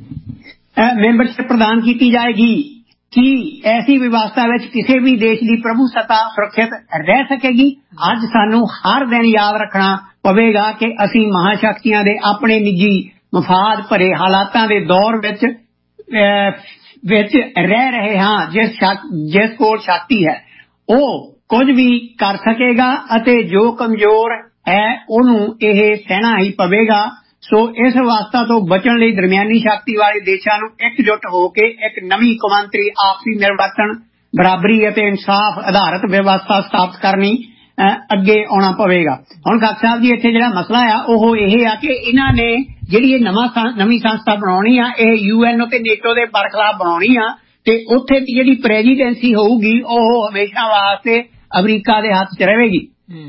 ਮੈਂਬਰਸ਼ਿਪ ਪ੍ਰਦਾਨ ਕੀਤੀ ਜਾਏਗੀ ਕਿ ਐਸੀ ਵਿਵਸਥਾ ਵਿੱਚ ਕਿਸੇ ਵੀ ਦੇਸ਼ ਦੀ ਪ੍ਰਭੂਸੱਤਾ ਸੁਰੱਖਿਅਤ ਰਹਿ ਸਕੇਗੀ। ਅੱਜ ਸਾਨੂੰ ਹਰ ਦਿਨ ਯਾਦ ਰੱਖਣਾ ਪਵੇਗਾ ਕਿ ਅਸੀਂ ਮਹਾਸ਼ਕਤੀਆਂ ਦੇ ਆਪਣੇ ਨਿੱਜੀ ਮਫਾਦ ਭਰੇ ਹਾਲਾਤਾਂ ਦੇ ਦੌਰ ਵਿੱਚ ਵਿੱਚ ਰਹਿ ਰਹੇ ਹਾਂ। ਜਿਸ ਜਿਸ ਕੋਲ ਸ਼ਕਤੀ ਹੈ ਉਹ ਕੁਝ ਵੀ ਕਰ ਸਕੇਗਾ ਅਤੇ ਜੋ ਕਮਜ਼ੋਰ ਹੈ ਉਹਨੂੰ ਇਹ ਸਹਿਣਾ ਹੀ ਪਵੇਗਾ। ਸੋ ਇਸ ਅਵਸਥਾ ਤੋਂ ਬਚਣ ਲਈ ਦਰਮਿਆਨੀ ਸ਼ਕਤੀ ਵਾਲੇ ਦੇਸ਼ਾਂ ਨੂੰ ਇਕਜੁੱਟ ਹੋ ਕੇ ਇੱਕ ਨਵੀਂ ਕੌਮਾਂਤਰੀ ਆਪਸੀ ਮਿਲਵਰਤਣ, ਬਰਾਬਰੀ ਅਤੇ ਇਨਸਾਫ ਆਧਾਰਿਤ ਵਿਵਸਥਾ ਸਥਾਪਿਤ ਕਰਨੀ ਅੱਗੇ ਆਉਣਾ ਪਵੇਗਾ। ਹੁਣ ਖਾਕ ਸਾਹਿਬ ਜੀ, ਇੱਥੇ ਜਿਹੜਾ ਮਸਲਾ ਆ ਉਹ ਇਹ ਆ ਕਿ ਇਹਨਾਂ ਨੇ ਜਿਹੜੀ ਇਹ ਨਵਾਂ ਨਵੀਂ ਸੰਸਥਾ ਬਣਾਉਣੀ ਆ, ਇਹ ਯੂ ਐਨ ਓ ਤੇ ਨੇਟੋ ਦੇ ਬਰਖਲਾਫ ਬਣਾਉਣੀ ਆ, ਤੇ ਉੱਥੇ ਦੀ ਜਿਹੜੀ ਪ੍ਰੈਜ਼ੀਡੈਂਸੀ ਹੋਊਗੀ ਉਹ ਹਮੇਸ਼ਾ ਵਾਸਤੇ ਅਮਰੀਕਾ ਦੇ ਹੱਥ 'ਚ ਰਹੇਗੀ।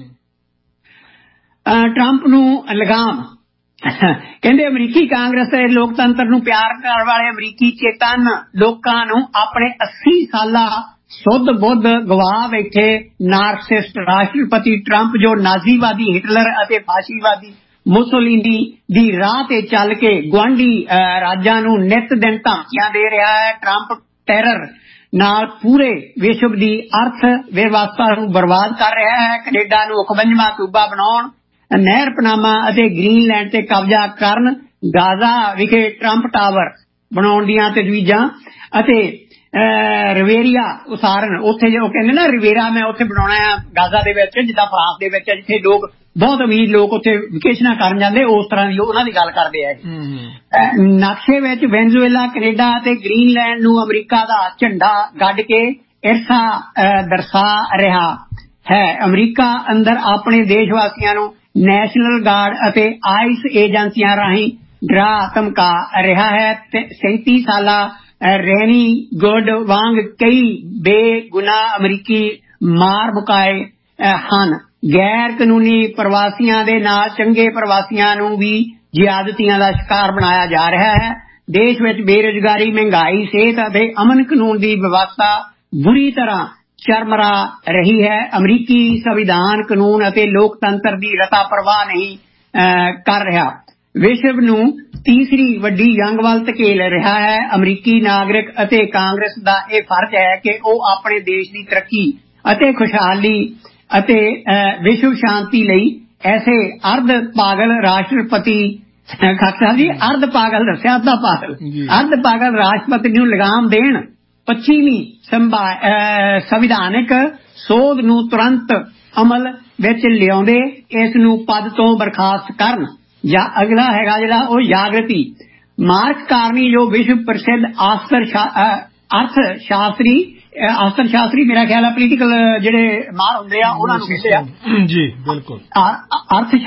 ਟਰੰਪ ਨੂੰ ਲਗਾਮ ਕਹਿੰਦੇ ਅਮਰੀਕੀ ਕਾਂਗਰਸ ਤੇ ਲੋਕਤੰਤਰ ਨੂੰ ਪਿਆਰ ਕਰਨ ਵਾਲੇ ਅਮਰੀਕੀ ਚੇਤਨ ਲੋਕਾਂ ਨੂੰ ਆਪਣੇ ਅੱਸੀ ਸਾਲਾ ਸੁੱਧ ਬੁੱਧ ਗਵਾ ਬੈਠੇ ਨਾਰਸਿਸਟ ਰਾਸ਼ਟਰਪਤੀ ਟਰੰਪ, ਜੋ ਨਾਜ਼ੀਵਾਦੀ ਹਿਟਲਰ ਅਤੇ ਫਾਸ਼ੀਵਾਦੀ ਮੁਸੋਲਿਨੀ ਦੀ ਰਾਹ ਤੇ ਚੱਲ ਕੇ ਗੁਆਂਢੀ ਰਾਜਾਂ ਨੂੰ ਨਿੱਤ ਦਿਨ ਧਮਕੀਆਂ ਦੇ ਰਿਹਾ ਹੈ। ਟਰੰਪ ਟੈਰਰ ਨਾਲ ਪੂਰੇ ਵਿਸ਼ਵ ਦੀ ਅਰਥ ਵਿਵਸਥਾ ਨੂੰ ਬਰਬਾਦ ਕਰ ਰਿਹਾ ਹੈ। ਕੈਨੇਡਾ ਨੂੰ ਇਕਵੰਜਵਾਂ ਸੂਬਾ ਬਣਾਉਣ, ਨਹਿਰ ਪਨਾਮਾ ਅਤੇ ਗ੍ਰੀਨਲੈਂਡ ਤੇ ਕਬਜ਼ਾ ਕਰਨ, ਗਾਜ਼ਾ ਵਿਖੇ ਟਰੰਪ ਟਾਵਰ ਬਣਾਉਣ ਦੀਆਂ ਤਜਵੀਜ਼ਾਂ ਅਤੇ ਰਿਵੇਰੀਆ ਉਸਾਰਨ, ਉੱਥੇ ਜੋ ਕਹਿੰਦੇ ਨਾ ਰਿਵੇਰਾ ਮੈਂ ਉੱਥੇ ਬਣਾਉਣਾ ਆ ਗਾਜ਼ਾ ਦੇ ਵਿੱਚ, ਜਿੱਦਾਂ ਫਰਾਂਸ ਦੇ ਵਿੱਚ ਜਿੱਥੇ ਲੋਕ ਬਹੁਤ ਅਮੀਰ ਲੋਕ ਉੱਥੇ ਵਿਕੇਸ਼ਨਾਂ ਕਰਨ ਜਾਂਦੇ, ਉਸ ਤਰ੍ਹਾਂ ਦੀ ਉਹਨਾਂ ਦੀ ਗੱਲ ਕਰਦੇ ਆ। ਨਕਸ਼ੇ ਵਿੱਚ ਵੈਨਜ਼ੂਏਲਾ, ਕੈਨੇਡਾ ਅਤੇ ਗ੍ਰੀਨਲੈਂਡ ਨੂੰ ਅਮਰੀਕਾ ਦਾ ਝੰਡਾ ਗੱਡ ਕੇ ਇਰਸਾ ਦਰਸਾ ਰਿਹਾ ਹੈ। ਅਮਰੀਕਾ ਅੰਦਰ ਆਪਣੇ ਦੇਸ਼ ਵਾਸੀਆਂ ਨੂੰ ਨੈਸ਼ਨਲ ਗਾਰਡ ਅਤੇ ਆਈਸ ਏਜੰਸੀਆਂ ਰਾਹੀਂ ਡਰਾ ਧਮਕਾ ਰਿਹਾ ਹੈ। ਤੇ ਸੈਂਤੀ ਸਾਲਾ ਰੈਨੀ ਗੁੱਡ ਵਾਂਗ ਕਈ ਬੇਗੁਨਾਹ ਅਮਰੀਕੀ ਮਾਰ ਮੁਕਾਏ ਹਨ। ਗੈਰ ਕਾਨੂੰਨੀ ਪ੍ਰਵਾਸੀਆਂ ਦੇ ਨਾਲ ਚੰਗੇ ਪ੍ਰਵਾਸੀਆਂ ਨੂੰ ਵੀ ਜ਼ਿਆਦਤੀਆਂ ਦਾ ਸ਼ਿਕਾਰ ਬਣਾਇਆ ਜਾ ਰਿਹਾ ਹੈ। ਦੇਸ਼ ਵਿੱਚ ਬੇਰੁਜ਼ਗਾਰੀ, ਮਹਿੰਗਾਈ, ਸਿਹਤ ਅਤੇ ਅਮਨ ਕਾਨੂੰਨ ਦੀ ਵਿਵਸਥਾ ਬੁਰੀ ਤਰ੍ਹਾਂ ਚਰਮਰਾ ਰਹੀ ਹੈ। ਅਮਰੀਕੀ ਸੰਵਿਧਾਨ, ਕਾਨੂੰਨ ਅਤੇ ਲੋਕਤੰਤਰ ਦੀ ਰਤਾ ਪਰਵਾਹ ਨਹੀਂ ਕਰ ਰਿਹਾ। ਵਿਸ਼ਵ ਨੂੰ ਤੀਸਰੀ ਵੱਡੀ ਜੰਗ ਵੱਲ ਧਕੇਲ ਰਿਹਾ ਹੈ। ਅਮਰੀਕੀ ਨਾਗਰਿਕ ਅਤੇ ਕਾਂਗਰਸ ਦਾ ਇਹ ਫਰਜ਼ ਹੈ ਕਿ ਉਹ ਆਪਣੇ ਦੇਸ਼ ਦੀ ਤਰੱਕੀ ਅਤੇ ਖੁਸ਼ਹਾਲੀ ਅਤੇ ਵਿਸ਼ਵ ਸ਼ਾਂਤੀ ਲਈ ਐਸੇ ਅਰਧ ਪਾਗਲ ਰਾਸ਼ਟਰਪਤੀ ਖਾਕਸਾ ਜੀ ਅਰਧ ਪਾਗਲ ਦੱਸਿਆ ਅੱਧਾ ਪਾਗਲ ਅਰਧ ਪਾਗਲ ਰਾਸ਼ਟਰਪਤੀ ਨੂੰ ਲਗਾਮ ਦੇਣ। ਪੱਛਮੀ ਸੰਵਿਧਾਨਿਕ ਸੋਧ ਨੂੰ ਤੁਰੰਤ ਅਮਲ ਵਿੱਚ ਲਿਆਉਂਦੇ ਇਸ ਨੂੰ ਪਦ ਤੋਂ ਬਰਖਾਸਤ ਕਰਨ। ਜਾਂ ਅਗਲਾ ਹੈਗਾ ਜਿਹੜਾ ਉਹ ਜਾਗਰਤੀ ਮਾਰਕ ਕਾਰਨੀ ਜੋ ਵਿਸ਼ਵ ਪ੍ਰਸਿੱਧ ਆਸਤਰ ਅਰਥ ਸ਼ਾਸਤਰੀ ਆਸਤਰ ਸ਼ਾਸਤਰੀ ਮੇਰਾ ਖਿਆਲ ਹੈ ਪੋਲੀਟੀਕਲ ਜਿਹੜੇ ਮਾਹਰ ਹੁੰਦੇ ਆ ਉਹਨਾਂ ਨੂੰ ਕਹਿੰਦੇ ਆ ਜੀ ਬਿਲਕੁਲ। ਅਰਥ